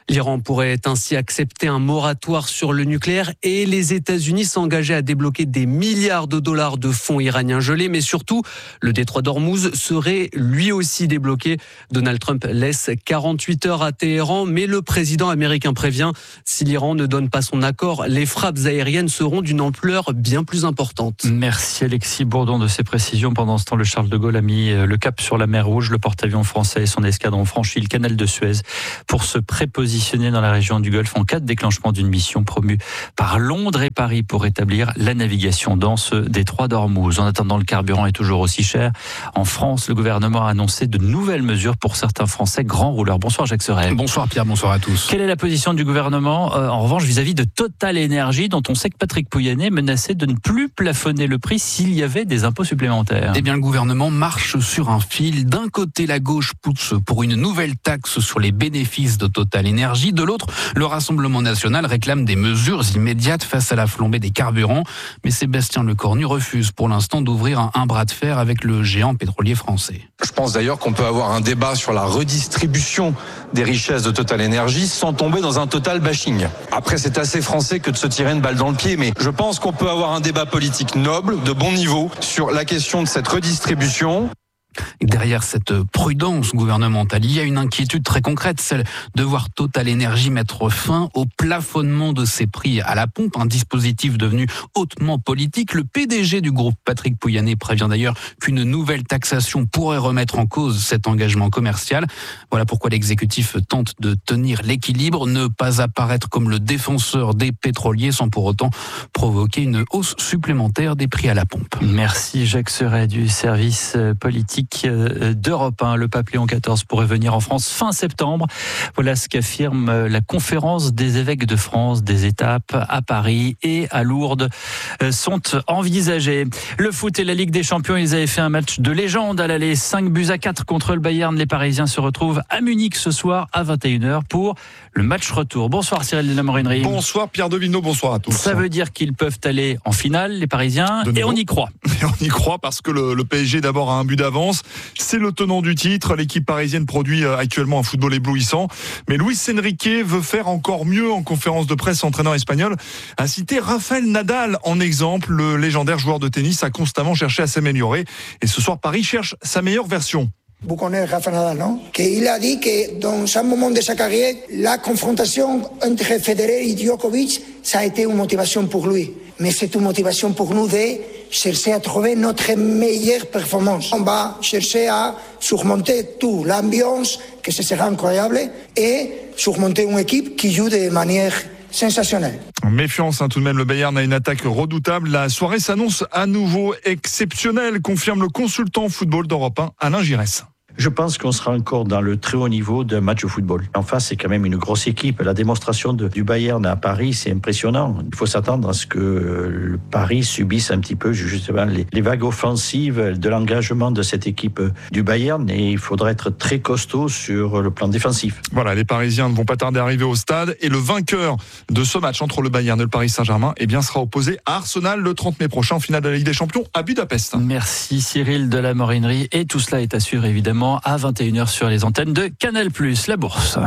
L'Iran pourrait ainsi accepter un moratoire sur le nucléaire et les États-Unis s'engager à débloquer des milliards de dollars de fonds iraniens gelés. Mais surtout, le détroit d'Ormuz serait lui aussi débloqué. Donald Trump laisse 48 heures à Téhéran, mais le président américain prévient, si l'Iran ne donne pas son accord, les frappes aériennes seront d'une ampleur bien plus importante. Merci Alexis Bourdon de ces précisions. Pendant ce temps, le Charles de Gaulle a mis le cap sur la mer Rouge. Le porte-avions français et son escadron ont franchi le canal de Suez pour se prépositionner dans la région du Golfe en cas de déclenchement d'une mission promue par Londres et Paris pour rétablir la navigation dans ce détroit d'Ormuz. En attendant, le carburant est toujours aussi cher. En France, le gouvernement a annoncé de nouvelles mesures pour certains Français grands rouleurs. Bonsoir Jacques Sorel. Bonsoir Pierre, bonsoir à tous. Quelle est la position du gouvernement en revanche vis-à-vis de Total Énergie, dont on sait que Patrick Pouyanné menaçait de ne plus plafonner le prix s'il y avait des impôts supplémentaires? Eh bien, le gouvernement marche sur un fil. D'un côté, la gauche pousse pour une nouvelle taxe sur les bénéfices de Total Énergie. De l'autre, le Rassemblement national réclame des mesures immédiates face à la flambée des carburants. Mais Sébastien Lecornu refuse pour l'instant d'ouvrir un bras de fer avec le géant pétrolier français. Je pense d'ailleurs qu'on peut avoir un débat sur la redistribution des richesses de Total Énergie sans tomber dans un total bashing. Après, c'est assez français que de se tirer une balle dans le pied, mais je pense qu'on peut avoir un débat politique noble, de bon niveau, sur la question de cette redistribution. Et derrière cette prudence gouvernementale, il y a une inquiétude très concrète, celle de voir Total Énergie mettre fin au plafonnement de ses prix à la pompe, un dispositif devenu hautement politique. Le PDG du groupe, Patrick Pouyanné, prévient d'ailleurs qu'une nouvelle taxation pourrait remettre en cause cet engagement commercial. Voilà pourquoi l'exécutif tente de tenir l'équilibre, ne pas apparaître comme le défenseur des pétroliers sans pour autant provoquer une hausse supplémentaire des prix à la pompe. Merci Jacques Seret du service politique d'Europe 1. Le pape Léon XIV pourrait venir en France fin septembre. Voilà ce qu'affirme la conférence des évêques de France. Des étapes à Paris et à Lourdes sont envisagées. Le foot et la Ligue des Champions, ils avaient fait un match de légende à l'aller. 5-4 contre le Bayern. Les Parisiens se retrouvent à Munich ce soir à 21h pour le match retour. Bonsoir Cyril de la Morinerie. Bonsoir Pierre Devinot, bonsoir à tous. Ça veut dire qu'ils peuvent aller en finale, les Parisiens, et on y croit. Et on y croit parce que le PSG d'abord a un but d'avance. C'est le tenant du titre. L'équipe parisienne produit actuellement un football éblouissant. Mais Luis Enrique veut faire encore mieux. En conférence de presse, l'entraîneur espagnol a cité Rafael Nadal en exemple. Le légendaire joueur de tennis a constamment cherché à s'améliorer. Et ce soir, Paris cherche sa meilleure version. Vous connaissez Rafa Nadal, non? Il a dit que dans un moment de sa carrière, la confrontation entre Federer et Djokovic, ça a été une motivation pour lui. Mais c'est une motivation pour nous de chercher à trouver notre meilleure performance. On va chercher à surmonter tout, l'ambiance, que ce sera incroyable, et surmonter une équipe qui joue de manière sensationnelle. Méfiance tout de même, le Bayern a une attaque redoutable. La soirée s'annonce à nouveau exceptionnelle, confirme le consultant football d'Europe 1, Alain Giresse. Je pense qu'on sera encore dans le très haut niveau d'un match de football. En face, c'est quand même une grosse équipe. La démonstration du Bayern à Paris, c'est impressionnant. Il faut s'attendre à ce que le Paris subisse un petit peu justement les vagues offensives de l'engagement de cette équipe du Bayern. Et il faudra être très costaud sur le plan défensif. Voilà, les Parisiens ne vont pas tarder à arriver au stade. Et le vainqueur de ce match entre le Bayern et le Paris Saint-Germain, sera opposé à Arsenal le 30 mai prochain en finale de la Ligue des Champions à Budapest. Merci Cyril de la Morinerie. Et tout cela est à suivre évidemment à 21h sur les antennes de Canal+, la bourse.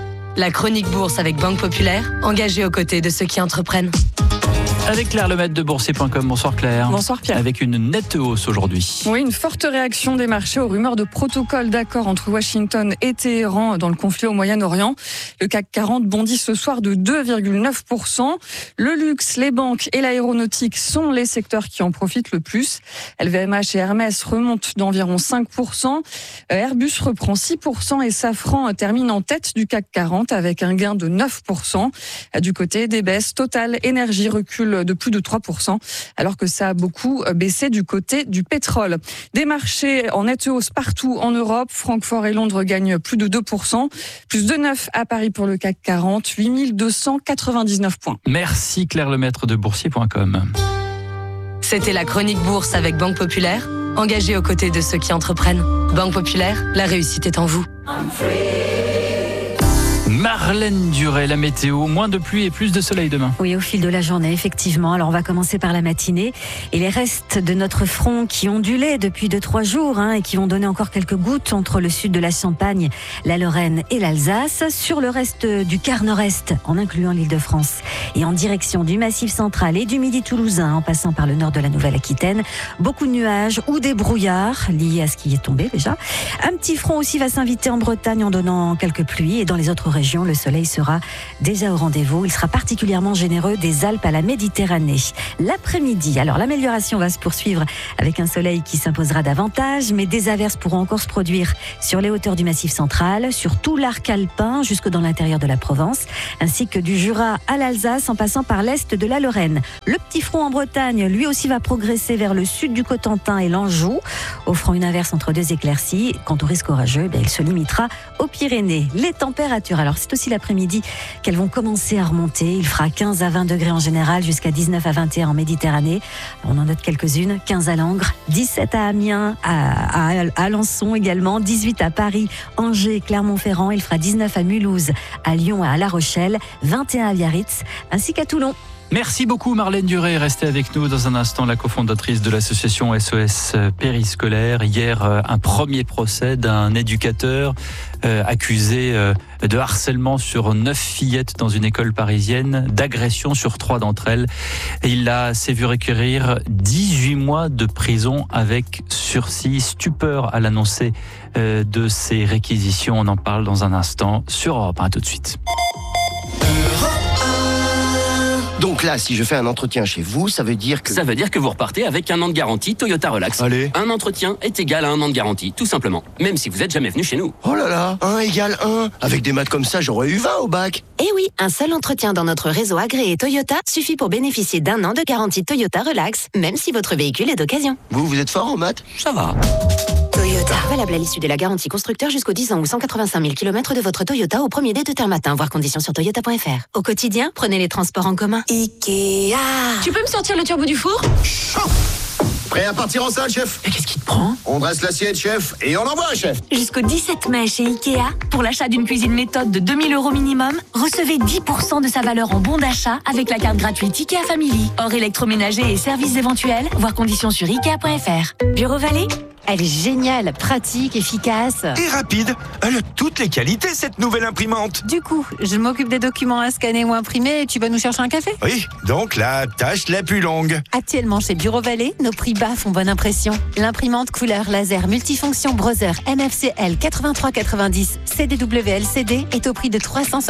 La chronique bourse avec Banque Populaire, engagée aux côtés de ceux qui entreprennent. Avec Claire Lemaitre de Boursier.com. Bonsoir Claire. Bonsoir Pierre. Avec une nette hausse aujourd'hui. Oui, une forte réaction des marchés aux rumeurs de protocole d'accord entre Washington et Téhéran dans le conflit au Moyen-Orient. Le CAC 40 bondit ce soir de 2,9%. Le luxe, les banques et l'aéronautique sont les secteurs qui en profitent le plus. LVMH et Hermès remontent d'environ 5%. Airbus reprend 6% et Safran termine en tête du CAC 40 avec un gain de 9%. Du côté des baisses, Total Énergie recule de plus de 3%, alors que ça a beaucoup baissé du côté du pétrole. Des marchés en nette hausse partout en Europe. Francfort et Londres gagnent plus de 2%, plus de 9 à Paris pour le CAC 40, 8299 points. Merci Claire Lemaitre de Boursier.com. C'était la chronique bourse avec Banque Populaire, engagée aux côtés de ceux qui entreprennent. Banque Populaire, la réussite est en vous. Marlène Duret, la météo, moins de pluie et plus de soleil demain. Oui, au fil de la journée, effectivement. Alors on va commencer par la matinée et les restes de notre front qui ondulaient depuis 2-3 jours et qui vont donner encore quelques gouttes entre le sud de la Champagne, la Lorraine et l'Alsace. Sur le reste du quart nord-est, en incluant l'Île-de-France et en direction du Massif central et du Midi toulousain, en passant par le nord de la Nouvelle-Aquitaine, beaucoup de nuages ou des brouillards liés à ce qui est tombé déjà. Un petit front aussi va s'inviter en Bretagne en donnant quelques pluies et dans les autres régions, le soleil sera déjà au rendez-vous. Il sera particulièrement généreux des Alpes à la Méditerranée. L'après-midi, alors l'amélioration va se poursuivre avec un soleil qui s'imposera davantage, mais des averses pourront encore se produire sur les hauteurs du Massif central, sur tout l'arc alpin jusque dans l'intérieur de la Provence, ainsi que du Jura à l'Alsace en passant par l'est de la Lorraine. Le petit front en Bretagne, lui aussi, va progresser vers le sud du Cotentin et l'Anjou, offrant une averse entre deux éclaircies. Quant au risque orageux, il se limitera aux Pyrénées. Les températures, alors c'est aussi l'après-midi qu'elles vont commencer à remonter. Il fera 15 à 20 degrés en général, jusqu'à 19 à 21 en Méditerranée. On en note quelques-unes. 15 à Langres, 17 à Amiens, à Alençon également, 18 à Paris, Angers, Clermont-Ferrand. Il fera 19 à Mulhouse, à Lyon et à La Rochelle, 21 à Biarritz, ainsi qu'à Toulon. Merci beaucoup Marlène Duret. Restez avec nous dans un instant, la cofondatrice de l'association SOS Périscolaire. Hier, un premier procès d'un éducateur accusé de harcèlement sur 9 fillettes dans une école parisienne, d'agression sur 3 d'entre elles. Et il s'est vu requérir 18 mois de prison avec sursis. Stupeur à l'annoncer de ces réquisitions. On en parle dans un instant sur Europe 1. À tout de suite. Donc là, si je fais un entretien chez vous, ça veut dire que... Ça veut dire que vous repartez avec 1 an de garantie Toyota Relax. Allez. Un entretien est égal à 1 an de garantie, tout simplement. Même si vous n'êtes jamais venu chez nous. Oh là là, 1 égale 1. Avec des maths comme ça, j'aurais eu 20 au bac. Eh oui, un seul entretien dans notre réseau agréé Toyota suffit pour bénéficier d'1 an de garantie Toyota Relax, même si votre véhicule est d'occasion. Vous êtes fort en maths? Ça va. Toyota, valable à l'issue de la garantie constructeur jusqu'aux 10 ans ou 185 000 km de votre Toyota au premier dès de terme matin, voir conditions sur toyota.fr. Au quotidien, prenez les transports en commun. Ikea. Tu peux me sortir le turbo du four? Prêt à partir en salle, chef? Mais qu'est-ce qui te prend? On dresse l'assiette, chef, et on envoie, chef. Jusqu'au 17 mai chez Ikea, pour l'achat d'une cuisine méthode de 2 000 € minimum, recevez 10% de sa valeur en bon d'achat avec la carte gratuite Ikea Family. Hors électroménager et services éventuels, voir conditions sur Ikea.fr. Bureau Vallée? Elle est géniale, pratique, efficace. Et rapide. Elle a toutes les qualités, cette nouvelle imprimante. Du coup, je m'occupe des documents à scanner ou imprimer et tu vas nous chercher un café? Oui, donc la tâche la plus longue. Actuellement chez Bureau Vallée, nos prix bas font bonne impression. L'imprimante couleur laser multifonction Brother MFCL 8390 CDW-LCD est au prix de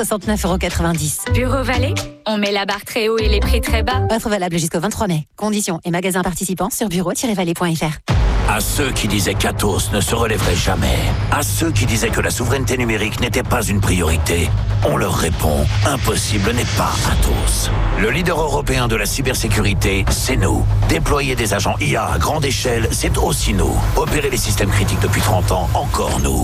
369,90 €. Bureau Vallée, on met la barre très haut et les prix très bas. Offre valable jusqu'au 23 mai. Conditions et magasins participants sur bureau-vallée.fr. À ceux qui disaient qu'Atos ne se relèverait jamais, à ceux qui disaient que la souveraineté numérique n'était pas une priorité, on leur répond, impossible n'est pas Atos. Le leader européen de la cybersécurité, c'est nous. Déployer des agents IA à grande échelle, c'est aussi nous. Opérer les systèmes critiques depuis 30 ans, encore nous.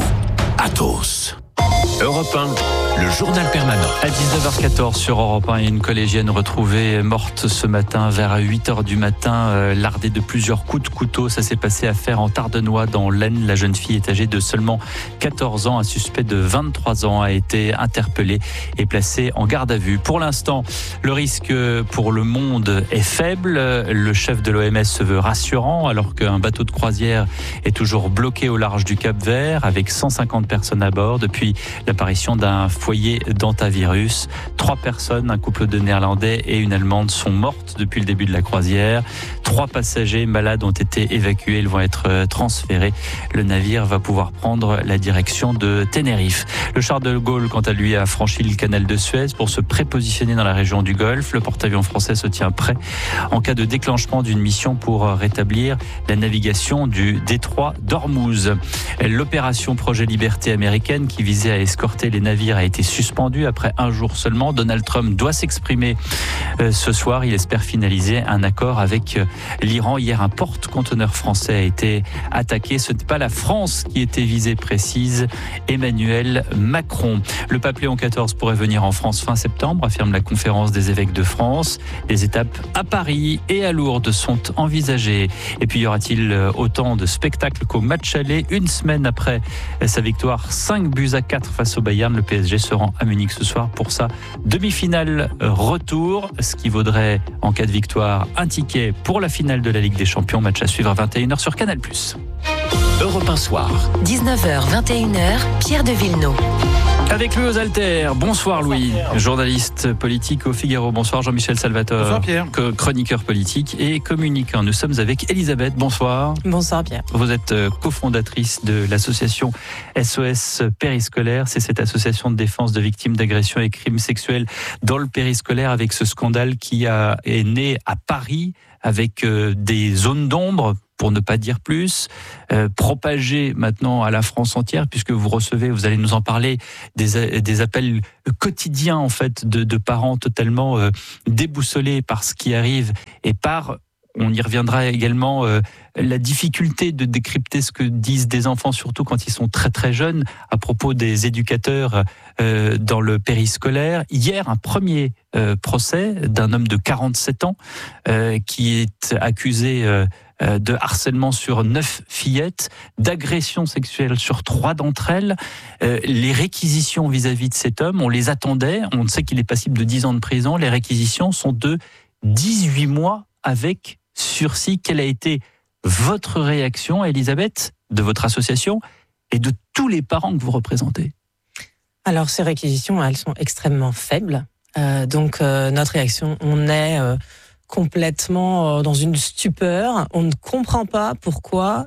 Atos. Europe 1, le journal permanent. À 19h14 sur Europe 1, il y a une collégienne retrouvée morte ce matin vers 8h du matin, lardée de plusieurs coups de couteau. Ça s'est passé à Fère en Tardenois dans l'Aisne. La jeune fille est âgée de seulement 14 ans. Un suspect de 23 ans a été interpellé et placé en garde à vue. Pour l'instant, le risque pour le monde est faible. Le chef de l'OMS se veut rassurant alors qu'un bateau de croisière est toujours bloqué au large du Cap-Vert avec 150 personnes à bord depuis l'apparition d'un foyer d'hantavirus. 3 personnes, un couple de Néerlandais et une Allemande, sont mortes depuis le début de la croisière. 3 passagers malades ont été évacués. Ils vont être transférés. Le navire va pouvoir prendre la direction de Tenerife. Le Charles de Gaulle, quant à lui, a franchi le canal de Suez pour se prépositionner dans la région du Golfe. Le porte-avions français se tient prêt en cas de déclenchement d'une mission pour rétablir la navigation du détroit d'Ormuz. L'opération Projet Liberté américaine qui visait à escorter les navires a été suspendue après 1 jour seulement. Donald Trump doit s'exprimer ce soir. Il espère finaliser un accord avec l'Iran. Hier, un porte-conteneur français a été attaqué. Ce n'est pas la France qui était visée, précise Emmanuel Macron. Le pape Léon XIV pourrait venir en France fin septembre, affirme la conférence des évêques de France. Les étapes à Paris et à Lourdes sont envisagées. Et puis, y aura-t-il autant de spectacles qu'au match aller? Une semaine après sa victoire 5-4 face au Bayern, le PSG se rend à Munich ce soir pour sa demi-finale retour, ce qui vaudrait, en cas de victoire, un ticket pour la finale de la Ligue des Champions. Match à suivre à 21h sur Canal+. Europe 1 Soir. 19h, 21h, Pierre de Villeneuve. Avec lui aux haltères. Bonsoir Louis, journaliste politique au Figaro. Bonsoir Jean-Michel Salvatore. Bonsoir Pierre. Chroniqueur politique et communicant. Nous sommes avec Elisabeth. Bonsoir. Bonsoir Pierre. Vous êtes cofondatrice de l'association SOS Périscolaire. C'est cette association de défense de victimes d'agressions et crimes sexuels dans le périscolaire, avec ce scandale qui est né à Paris avec des zones d'ombre, pour ne pas dire plus, propagé maintenant à la France entière, puisque vous recevez, vous allez nous en parler, des appels quotidiens en fait de parents totalement déboussolés par ce qui arrive et par, on y reviendra également, la difficulté de décrypter ce que disent des enfants, surtout quand ils sont très très jeunes, à propos des éducateurs dans le périscolaire. Hier, un premier procès d'un homme de 47 ans qui est accusé de harcèlement sur 9 fillettes, d'agression sexuelle sur 3 d'entre elles. Les réquisitions vis-à-vis de cet homme, on les attendait, on sait qu'il est passible de 10 ans de prison, les réquisitions sont de 18 mois avec sursis. Quelle a été votre réaction, Elisabeth, de votre association et de tous les parents que vous représentez? Alors ces réquisitions, elles sont extrêmement faibles. Donc notre réaction, on est complètement dans une stupeur. On ne comprend pas pourquoi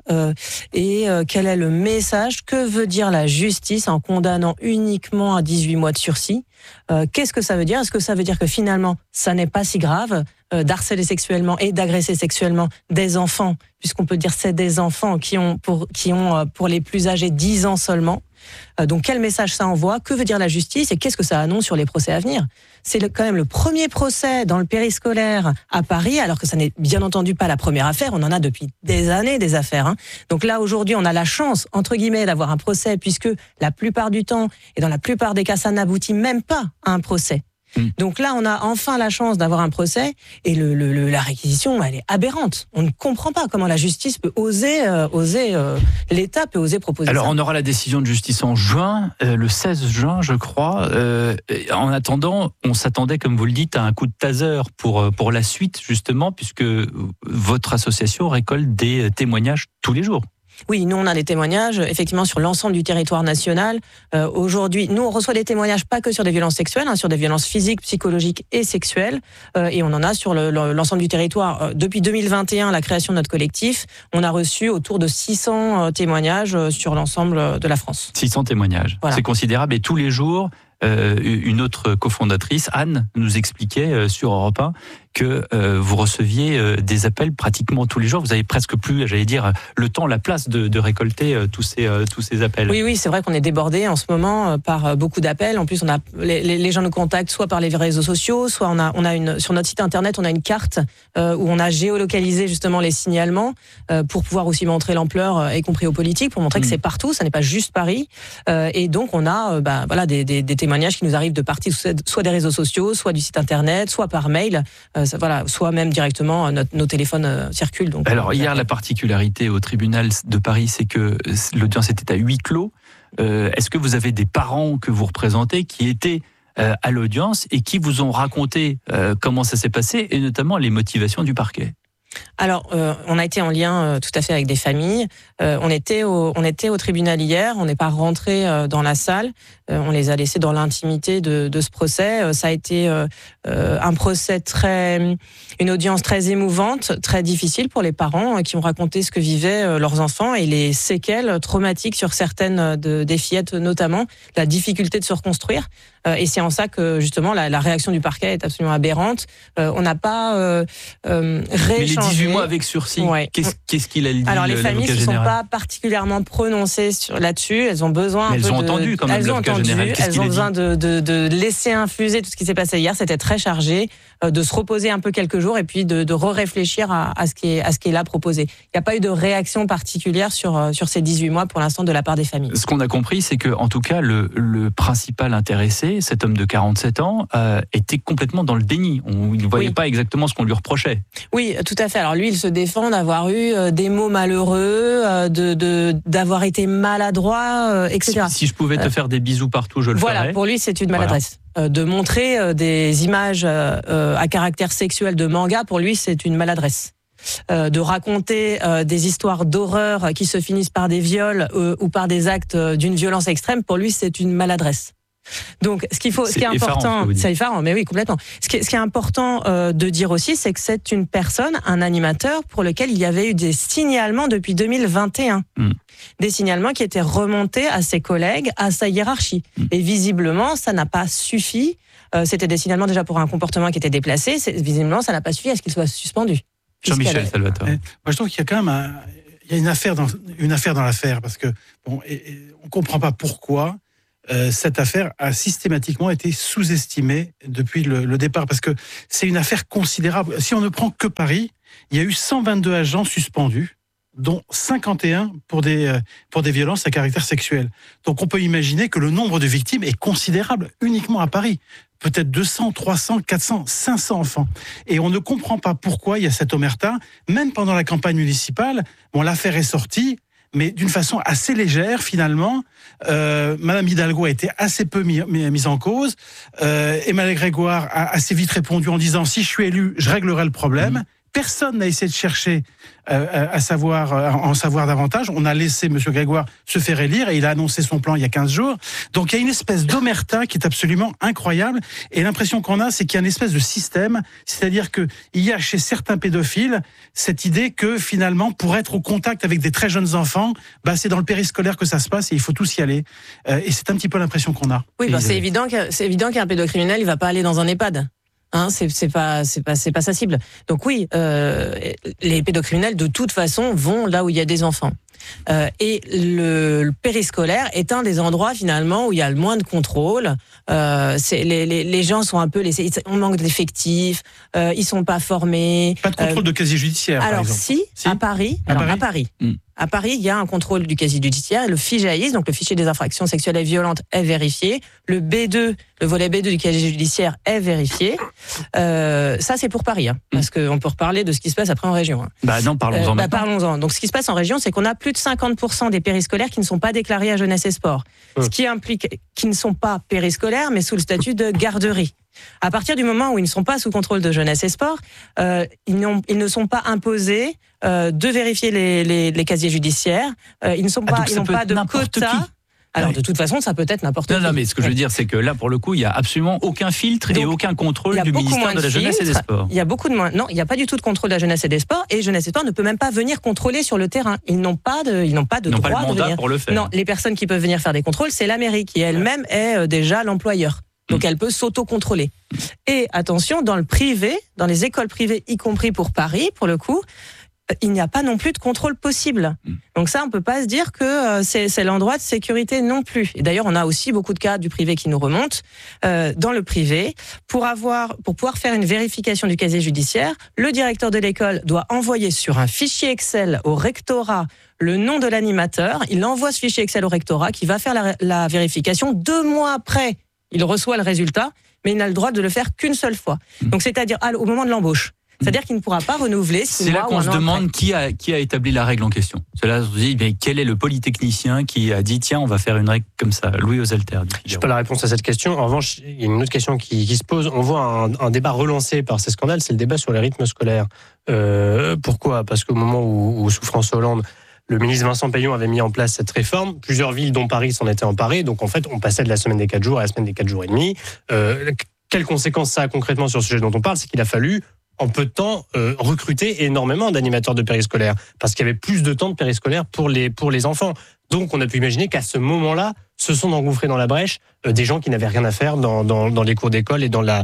et quel est le message, que veut dire la justice en condamnant uniquement à 18 mois de sursis. Qu'est-ce que ça veut dire? Est-ce que ça veut dire que finalement, ça n'est pas si grave d'harceler sexuellement et d'agresser sexuellement des enfants, puisqu'on peut dire c'est des enfants qui ont pour les plus âgés 10 ans seulement. Donc quel message ça envoie? Que veut dire la justice? Et qu'est-ce que ça annonce sur les procès à venir? C'est quand même le premier procès dans le périscolaire à Paris, alors que ça n'est bien entendu pas la première affaire. On en a depuis des années des affaires. Donc là, aujourd'hui, on a la chance, entre guillemets, d'avoir un procès, puisque la plupart du temps, et dans la plupart des cas, ça n'aboutit même pas à un procès. Donc là, on a enfin la chance d'avoir un procès, et la réquisition, elle est aberrante. On ne comprend pas comment la justice peut l'État peut oser proposer ça. Alors, on aura la décision de justice en juin, le 16 juin, je crois. En attendant, on s'attendait, comme vous le dites, à un coup de taser pour la suite, justement, puisque votre association récolte des témoignages tous les jours. Oui, nous on a des témoignages effectivement sur l'ensemble du territoire national. Aujourd'hui, nous on reçoit des témoignages pas que sur des violences sexuelles, sur des violences physiques, psychologiques et sexuelles, et on en a sur l'ensemble du territoire. Depuis 2021, la création de notre collectif, on a reçu autour de 600 témoignages sur l'ensemble de la France. 600 témoignages, voilà. C'est considérable, et tous les jours, une autre cofondatrice, Anne, nous expliquait sur Europe 1 que vous receviez des appels pratiquement tous les jours. Vous avez presque plus, j'allais dire, le temps, la place de récolter tous ces appels. Oui, c'est vrai qu'on est débordé en ce moment par beaucoup d'appels. En plus, on a les gens nous contactent soit par les réseaux sociaux, soit on a sur notre site internet, on a une carte où on a géolocalisé justement les signalements pour pouvoir aussi montrer l'ampleur, y compris aux politiques, pour montrer que c'est partout, ça n'est pas juste Paris. Et donc on a des témoignages qui nous arrivent de partout, soit des réseaux sociaux, soit du site internet, soit par mail. Soit même directement nos téléphones circulent. Donc, alors hier, la particularité au tribunal de Paris, c'est que l'audience était à huis clos. Est-ce que vous avez des parents que vous représentez qui étaient à l'audience et qui vous ont raconté comment ça s'est passé, et notamment les motivations du parquet? Alors, on a été en lien tout à fait avec des familles. On était au tribunal hier. On n'est pas rentré dans la salle. On les a laissés dans l'intimité de ce procès. Ça a été un procès une audience très émouvante, très difficile pour les parents qui ont raconté ce que vivaient leurs enfants et les séquelles traumatiques sur certaines des fillettes, notamment la difficulté de se reconstruire. Et c'est en ça que justement la réaction du parquet est absolument aberrante. On n'a pas Mais les 18 mois avec sursis, ouais. Qu'est-ce qu'il a dit? Alors les familles ne se sont pas particulièrement prononcées là-dessus. Elles ont besoin elles ont entendu quand même l'avocat général. Elles ont besoin de laisser infuser tout ce qui s'est passé hier. C'était très chargé. de se reposer un peu quelques jours et puis de réfléchir à ce qui est là proposé. Il n'y a pas eu de réaction particulière sur ces 18 mois pour l'instant de la part des familles. Ce qu'on a compris, c'est que, en tout cas, le principal intéressé, cet homme de 47 ans, était complètement dans le déni. Il ne voyait pas exactement ce qu'on lui reprochait. Oui, tout à fait. Alors lui, il se défend d'avoir eu des mots malheureux, d'avoir été maladroit, etc. Si je pouvais te faire des bisous partout, je le ferais. Voilà, pour lui, c'est une maladresse. De montrer des images à caractère sexuel de manga, pour lui, c'est une maladresse. De raconter des histoires d'horreur qui se finissent par des viols ou par des actes d'une violence extrême, pour lui, c'est une maladresse. Donc, ce qui est important, c'est effarant, mais oui, complètement. Ce qui est important de dire aussi, c'est que c'est une personne, un animateur, pour lequel il y avait eu des signalements depuis 2021. Des signalements qui étaient remontés à ses collègues, à sa hiérarchie. Et visiblement, ça n'a pas suffi. C'était des signalements déjà pour un comportement qui était déplacé. Visiblement, ça n'a pas suffi à ce qu'il soit suspendu. Jean-Michel Salvatore. Moi, je trouve qu'il y a quand même une affaire dans l'affaire, parce que on comprend pas pourquoi cette affaire a systématiquement été sous-estimée depuis le départ, parce que c'est une affaire considérable. Si on ne prend que Paris, il y a eu 122 agents suspendus, dont 51 pour des violences à caractère sexuel. Donc on peut imaginer que le nombre de victimes est considérable uniquement à Paris. Peut-être 200, 300, 400, 500 enfants. Et on ne comprend pas pourquoi il y a cette omerta. Même pendant la campagne municipale, l'affaire est sortie, mais d'une façon assez légère finalement. Madame Hidalgo a été assez peu mise en cause. Emmanuel Grégoire a assez vite répondu en disant « si je suis élu, je réglerai le problème ». Personne n'a essayé de chercher en savoir davantage. On a laissé M. Grégoire se faire élire et il a annoncé son plan il y a 15 jours. Donc il y a une espèce d'omerta qui est absolument incroyable. Et l'impression qu'on a, c'est qu'il y a une espèce de système. C'est-à-dire qu'il y a chez certains pédophiles cette idée que finalement, pour être au contact avec des très jeunes enfants, c'est dans le périscolaire que ça se passe et il faut tous y aller. Et c'est un petit peu l'impression qu'on a. Oui, c'est évident qu'un pédocriminel, il va pas aller dans un EHPAD. C'est pas sa cible. Donc oui, les pédocriminels de toute façon vont là où il y a des enfants. Et le périscolaire est un des endroits finalement où il y a le moins de contrôle. Les gens sont un peu laissés. On manque d'effectifs. Ils sont pas formés. Pas de contrôle de casier judiciaire. Alors par exemple. à Paris. À Paris, il y a un contrôle du casier judiciaire et le FIJAIS, donc le fichier des infractions sexuelles et violentes, est vérifié. Le B2, le volet B2 du casier judiciaire est vérifié. Ça, c'est pour Paris, parce qu'on peut reparler de ce qui se passe après en région. Non, parlons-en maintenant. Parlons-en. Donc, ce qui se passe en région, c'est qu'on a plus de 50% des périscolaires qui ne sont pas déclarés à jeunesse et sport. Ce qui implique qu'ils ne sont pas périscolaires, mais sous le statut de garderie. À partir du moment où ils ne sont pas sous contrôle de jeunesse et sport, ils ne sont pas imposés de vérifier les casiers judiciaires. Ils n'ont pas de quota. Alors de toute façon, ça peut être n'importe qui. Non, mais ce que je veux dire, c'est que là, pour le coup, il n'y a absolument aucun filtre et aucun contrôle du ministère de la Jeunesse et des Sports. Il y a beaucoup de moins. Non, il n'y a pas du tout de contrôle de la Jeunesse et des Sports. Et Jeunesse et Sports ne peut même pas venir contrôler sur le terrain. Ils n'ont pas de droit de venir. Pour le faire. Non, les personnes qui peuvent venir faire des contrôles, c'est la mairie qui elle-même est déjà l'employeur. Donc elle peut s'auto-contrôler. Et attention, dans le privé, dans les écoles privées, y compris pour Paris, pour le coup, il n'y a pas non plus de contrôle possible. Donc ça, on peut pas se dire que c'est l'endroit de sécurité non plus. Et d'ailleurs, on a aussi beaucoup de cas du privé qui nous remontent. Dans le privé, pour pouvoir faire une vérification du casier judiciaire, le directeur de l'école doit envoyer sur un fichier Excel au rectorat le nom de l'animateur. Il envoie ce fichier Excel au rectorat qui va faire la vérification 2 mois après. Il reçoit le résultat, mais il n'a le droit de le faire qu'une seule fois. Donc, c'est-à-dire au moment de l'embauche. C'est-à-dire qu'il ne pourra pas renouveler 6 mois. C'est là qu'on se demande qui a établi la règle en question. C'est là qu'on se dit, mais quel est le polytechnicien qui a dit, tiens, on va faire une règle comme ça. Louis Ozelter. Je n'ai pas la réponse à cette question. En revanche, il y a une autre question qui se pose. On voit un débat relancé par ces scandales, c'est le débat sur les rythmes scolaires. Pourquoi ? Parce qu'au moment où sous François Hollande, le ministre Vincent Payon avait mis en place cette réforme. Plusieurs villes, dont Paris, s'en étaient emparées. Donc, en fait, on passait de la semaine des 4 jours à la semaine des 4 jours et demi. Quelles conséquences ça a concrètement sur le sujet dont on parle ? C'est qu'il a fallu, en peu de temps, recruter énormément d'animateurs de périscolaires. Parce qu'il y avait plus de temps de périscolaire pour les enfants. Donc, on a pu imaginer qu'à ce moment-là, se sont engouffrés dans la brèche des gens qui n'avaient rien à faire dans les cours d'école et dans la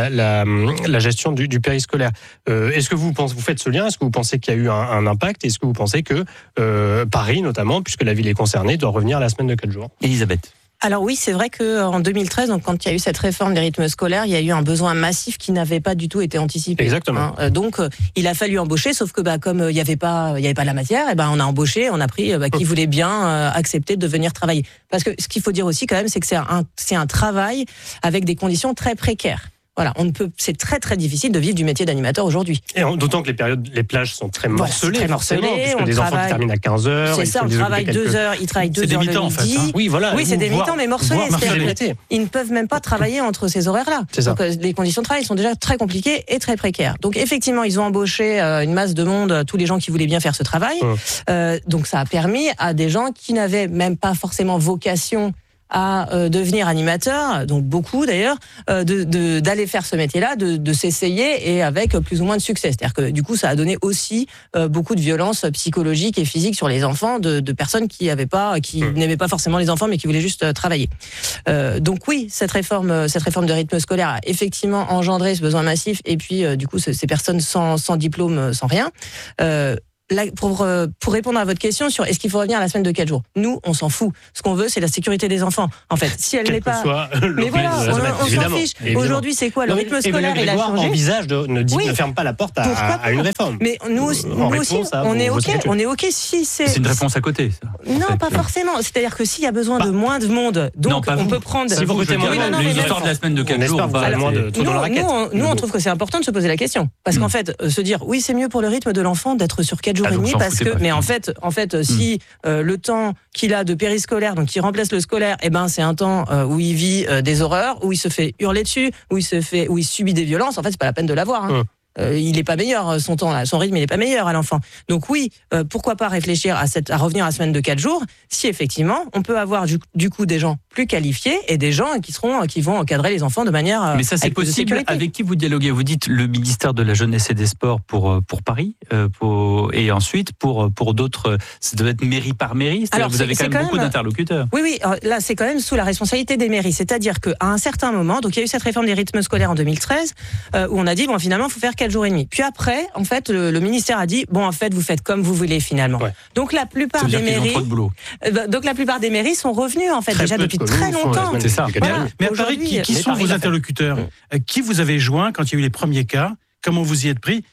gestion du périscolaire. Est-ce que vous faites ce lien ? Est-ce que vous pensez qu'il y a eu un impact ? Est-ce que vous pensez que Paris, notamment, puisque la ville est concernée, doit revenir à la semaine de 4 jours ? Elisabeth. Alors oui, c'est vrai qu'en 2013, donc quand il y a eu cette réforme des rythmes scolaires, il y a eu un besoin massif qui n'avait pas du tout été anticipé. Exactement. Donc il a fallu embaucher, sauf que comme il y avait pas la matière, on a embauché, on a pris qui voulait bien accepter de venir travailler. Parce que ce qu'il faut dire aussi quand même, c'est que c'est un travail avec des conditions très précaires. Voilà, c'est très très difficile de vivre du métier d'animateur aujourd'hui. Et d'autant que les plages sont très morcelées. Très morcelées. Puisque des enfants qui terminent à 15h. C'est ça, on travaille 2 heures, ils travaillent 2 heures le midi. En fait, hein. Oui, voilà. Oui, c'est des mi-temps, mais morcelés. Ils ne peuvent même pas travailler entre ces horaires-là. Donc les conditions de travail sont déjà très compliquées et très précaires. Donc effectivement, ils ont embauché une masse de monde, tous les gens qui voulaient bien faire ce travail. Donc ça a permis à des gens qui n'avaient même pas forcément vocation à devenir animateur, donc beaucoup d'ailleurs, d'aller faire ce métier-là, de s'essayer et avec plus ou moins de succès. C'est-à-dire que du coup, ça a donné aussi beaucoup de violence psychologique et physique sur les enfants de personnes qui n'aimaient pas forcément les enfants, mais qui voulaient juste travailler. Donc oui, cette réforme de rythme scolaire a effectivement engendré ce besoin massif, et puis du coup, ces personnes sans diplôme, sans rien. Là, pour répondre à votre question sur est-ce qu'il faut revenir à la semaine de 4 jours, nous on s'en fout. Ce qu'on veut, c'est la sécurité des enfants. En fait, si elle n'est pas, mais voilà, on s'en fiche. Aujourd'hui, c'est quoi le rythme scolaire? Il a changé. Envisage ne ferme pas la porte à une réforme. Mais nous aussi, on est ok si c'est. C'est une réponse à côté. Ça. Non, pas forcément. C'est-à-dire que s'il y a besoin de moins de monde, donc on peut prendre. Si vous votez l'histoire de la semaine de 4 jours, nous on trouve que c'est important de se poser la question, parce qu'en fait, se dire oui, c'est mieux pour le rythme de l'enfant d'être sur 4 jours et demi, parce que, mais en fait, si le temps qu'il a de périscolaire, donc qui remplace le scolaire, c'est un temps où il vit des horreurs, où il se fait hurler dessus, où il subit des violences. En fait, c'est pas la peine de l'avoir. Il est pas meilleur, son temps là, son rythme il est pas meilleur à l'enfant. Donc oui, pourquoi pas réfléchir à revenir à la semaine de 4 jours, si effectivement on peut avoir du coup des gens plus qualifiés et des gens qui vont encadrer les enfants de manière. Mais ça c'est possible. Avec qui vous dialoguez? Vous dites le ministère de la Jeunesse et des Sports pour Paris, et ensuite pour d'autres, ça doit être mairie par mairie. Alors vous avez quand même beaucoup d'interlocuteurs. Oui, là c'est quand même sous la responsabilité des mairies. C'est-à-dire qu'à un certain moment, donc il y a eu cette réforme des rythmes scolaires en 2013, où on a dit finalement il faut faire 4 jours et demi. Puis après, en fait, le ministère a dit en fait, vous faites comme vous voulez finalement. Ouais. Donc la plupart des mairies, sont revenus en fait déjà depuis très longtemps. C'est ça. Voilà. Mais à Paris, qui sont vos interlocuteurs? Qui vous avez joint quand il y a eu les premiers cas? Comment vous y êtes pris?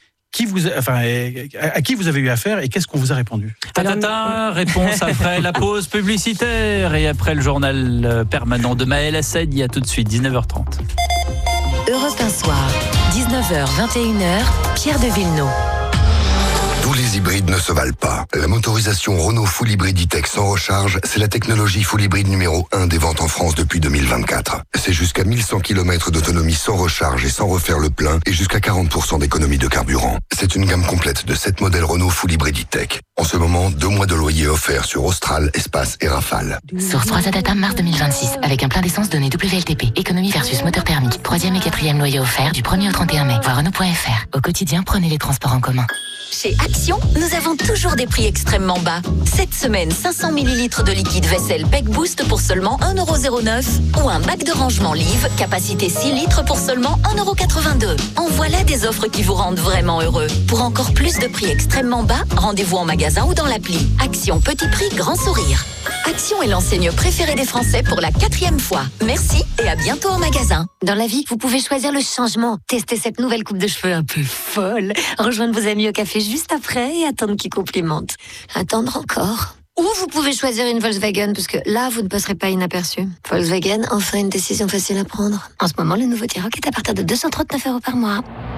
À qui vous avez eu affaire et qu'est-ce qu'on vous a répondu? Réponse après la pause publicitaire et après le journal permanent de Maël Assed. Il y a tout de suite 19h30. Europe 1 soir, 19h, 21h, Pierre de Villeneuve. Tous les hybrides ne se valent pas. La motorisation Renault Full Hybrid E-Tech sans recharge, c'est la technologie Full Hybrid numéro 1 des ventes en France depuis 2024. C'est jusqu'à 1100 km d'autonomie sans recharge et sans refaire le plein et jusqu'à 40% d'économie de carburant. C'est une gamme complète de 7 modèles Renault Full Hybrid E-Tech. En ce moment, 2 mois de loyer offerts sur Austral, Espace et Rafale. Source 3 Data mars 2026 avec un plein d'essence donné WLTP. Économie versus moteur thermique. 3e et 4e loyer offert du 1er au 31 mai. Voir Renault.fr. Au quotidien, prenez les transports en commun. Chez Action, nous avons toujours des prix extrêmement bas. Cette semaine, 500 ml de liquide vaisselle Peck Boost pour seulement 1,09€ ou un bac de rangement Live, capacité 6 litres pour seulement 1,82€. En voilà des offres qui vous rendent vraiment heureux. Pour encore plus de prix extrêmement bas, rendez-vous en magasin ou dans l'appli. Action, petit prix, grand sourire. Action est l'enseigne préférée des Français pour la 4e fois. Merci et à bientôt en magasin. Dans la vie, vous pouvez choisir le changement. Testez cette nouvelle coupe de cheveux un peu folle. Rejoindre vos amis au café juste après et attendre qu'ils complimentent. Attendre encore. Ou vous pouvez choisir une Volkswagen, parce que là, vous ne passerez pas inaperçu. Volkswagen, enfin une décision facile à prendre. En ce moment, le nouveau T-Roc est à partir de 239€ par mois.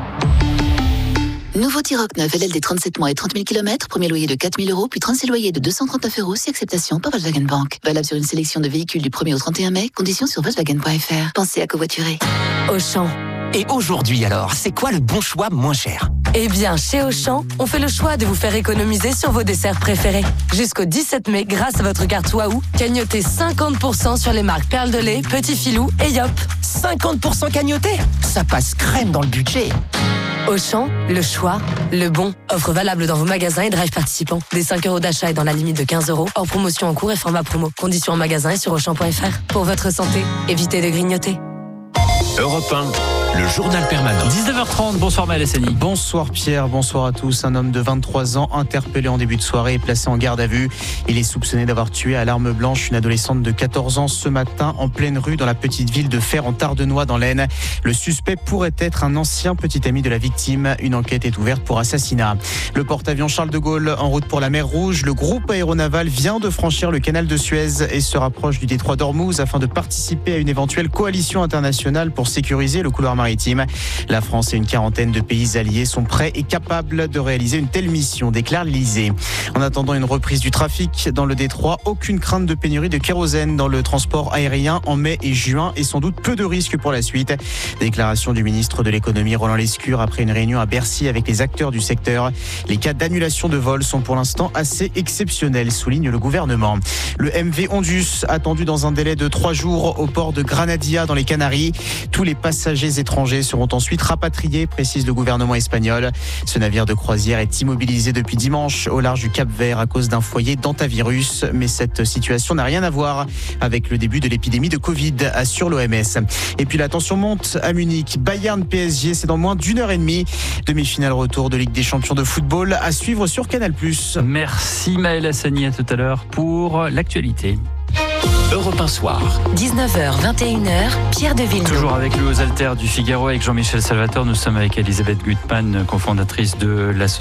Nouveau T-Roc 9, LLD 37 mois et 30 000 km, premier loyer de 4 000 €, puis 36 loyers de 239€ si acceptation par Volkswagen Bank. Valable sur une sélection de véhicules du 1er au 31 mai, conditions sur Volkswagen.fr. Pensez à covoiturer. Auchan. Et aujourd'hui alors, c'est quoi le bon choix moins cher? Eh bien, chez Auchan, on fait le choix de vous faire économiser sur vos desserts préférés. Jusqu'au 17 mai, grâce à votre carte Waouh, cagnotez 50% sur les marques Perle de lait, Petit Filou et Yop. 50% cagnoté? Ça passe crème dans le budget. Auchan, le choix, le bon. Offre valable dans vos magasins et drive participants. Des 5€ d'achat et dans la limite de 15€. Hors promotion en cours et format promo. Conditions en magasin et sur Auchan.fr. Pour votre santé, évitez de grignoter. Europe 1, le journal permanent. 19h30, bonsoir Maël Hassani. Bonsoir Pierre, bonsoir à tous. Un homme de 23 ans interpellé en début de soirée est placé en garde à vue. Il est soupçonné d'avoir tué à l'arme blanche une adolescente de 14 ans ce matin en pleine rue dans la petite ville de Fer en Tardenois dans l'Aisne. Le suspect pourrait être un ancien petit ami de la victime. Une enquête est ouverte pour assassinat. Le porte-avions Charles de Gaulle en route pour la mer Rouge. Le groupe aéronaval vient de franchir le canal de Suez et se rapproche du détroit d'Ormuz afin de participer à une éventuelle coalition internationale pour sécuriser le couloir maritime. La France et une quarantaine de pays alliés sont prêts et capables de réaliser une telle mission, déclare l'Elysée. En attendant une reprise du trafic dans le détroit, aucune crainte de pénurie de kérosène dans le transport aérien en mai et juin et sans doute peu de risques pour la suite. Déclaration du ministre de l'économie Roland Lescure après une réunion à Bercy avec les acteurs du secteur. Les cas d'annulation de vol sont pour l'instant assez exceptionnels, souligne le gouvernement. Le MV Ondus attendu dans un délai de 3 jours au port de Granadia dans les Canaries. Tous les passagers étrangers seront ensuite rapatriés, précise le gouvernement espagnol. Ce navire de croisière est immobilisé depuis dimanche au large du Cap-Vert à cause d'un foyer d'hantavirus. Mais cette situation n'a rien à voir avec le début de l'épidémie de Covid, assure l'OMS. Et puis la tension monte à Munich. Bayern-PSG, c'est dans moins d'1h30. Demi-finale retour de Ligue des Champions de football à suivre sur Canal+. Merci Maël Hassani, à tout à l'heure pour l'actualité. Europe 1 Soir. 19h, 21h, Pierre de Villeneuve. Toujours avec le aux alters du Figaro, avec Jean-Michel Salvatore. Nous sommes avec Elisabeth Gutmann, cofondatrice de l'association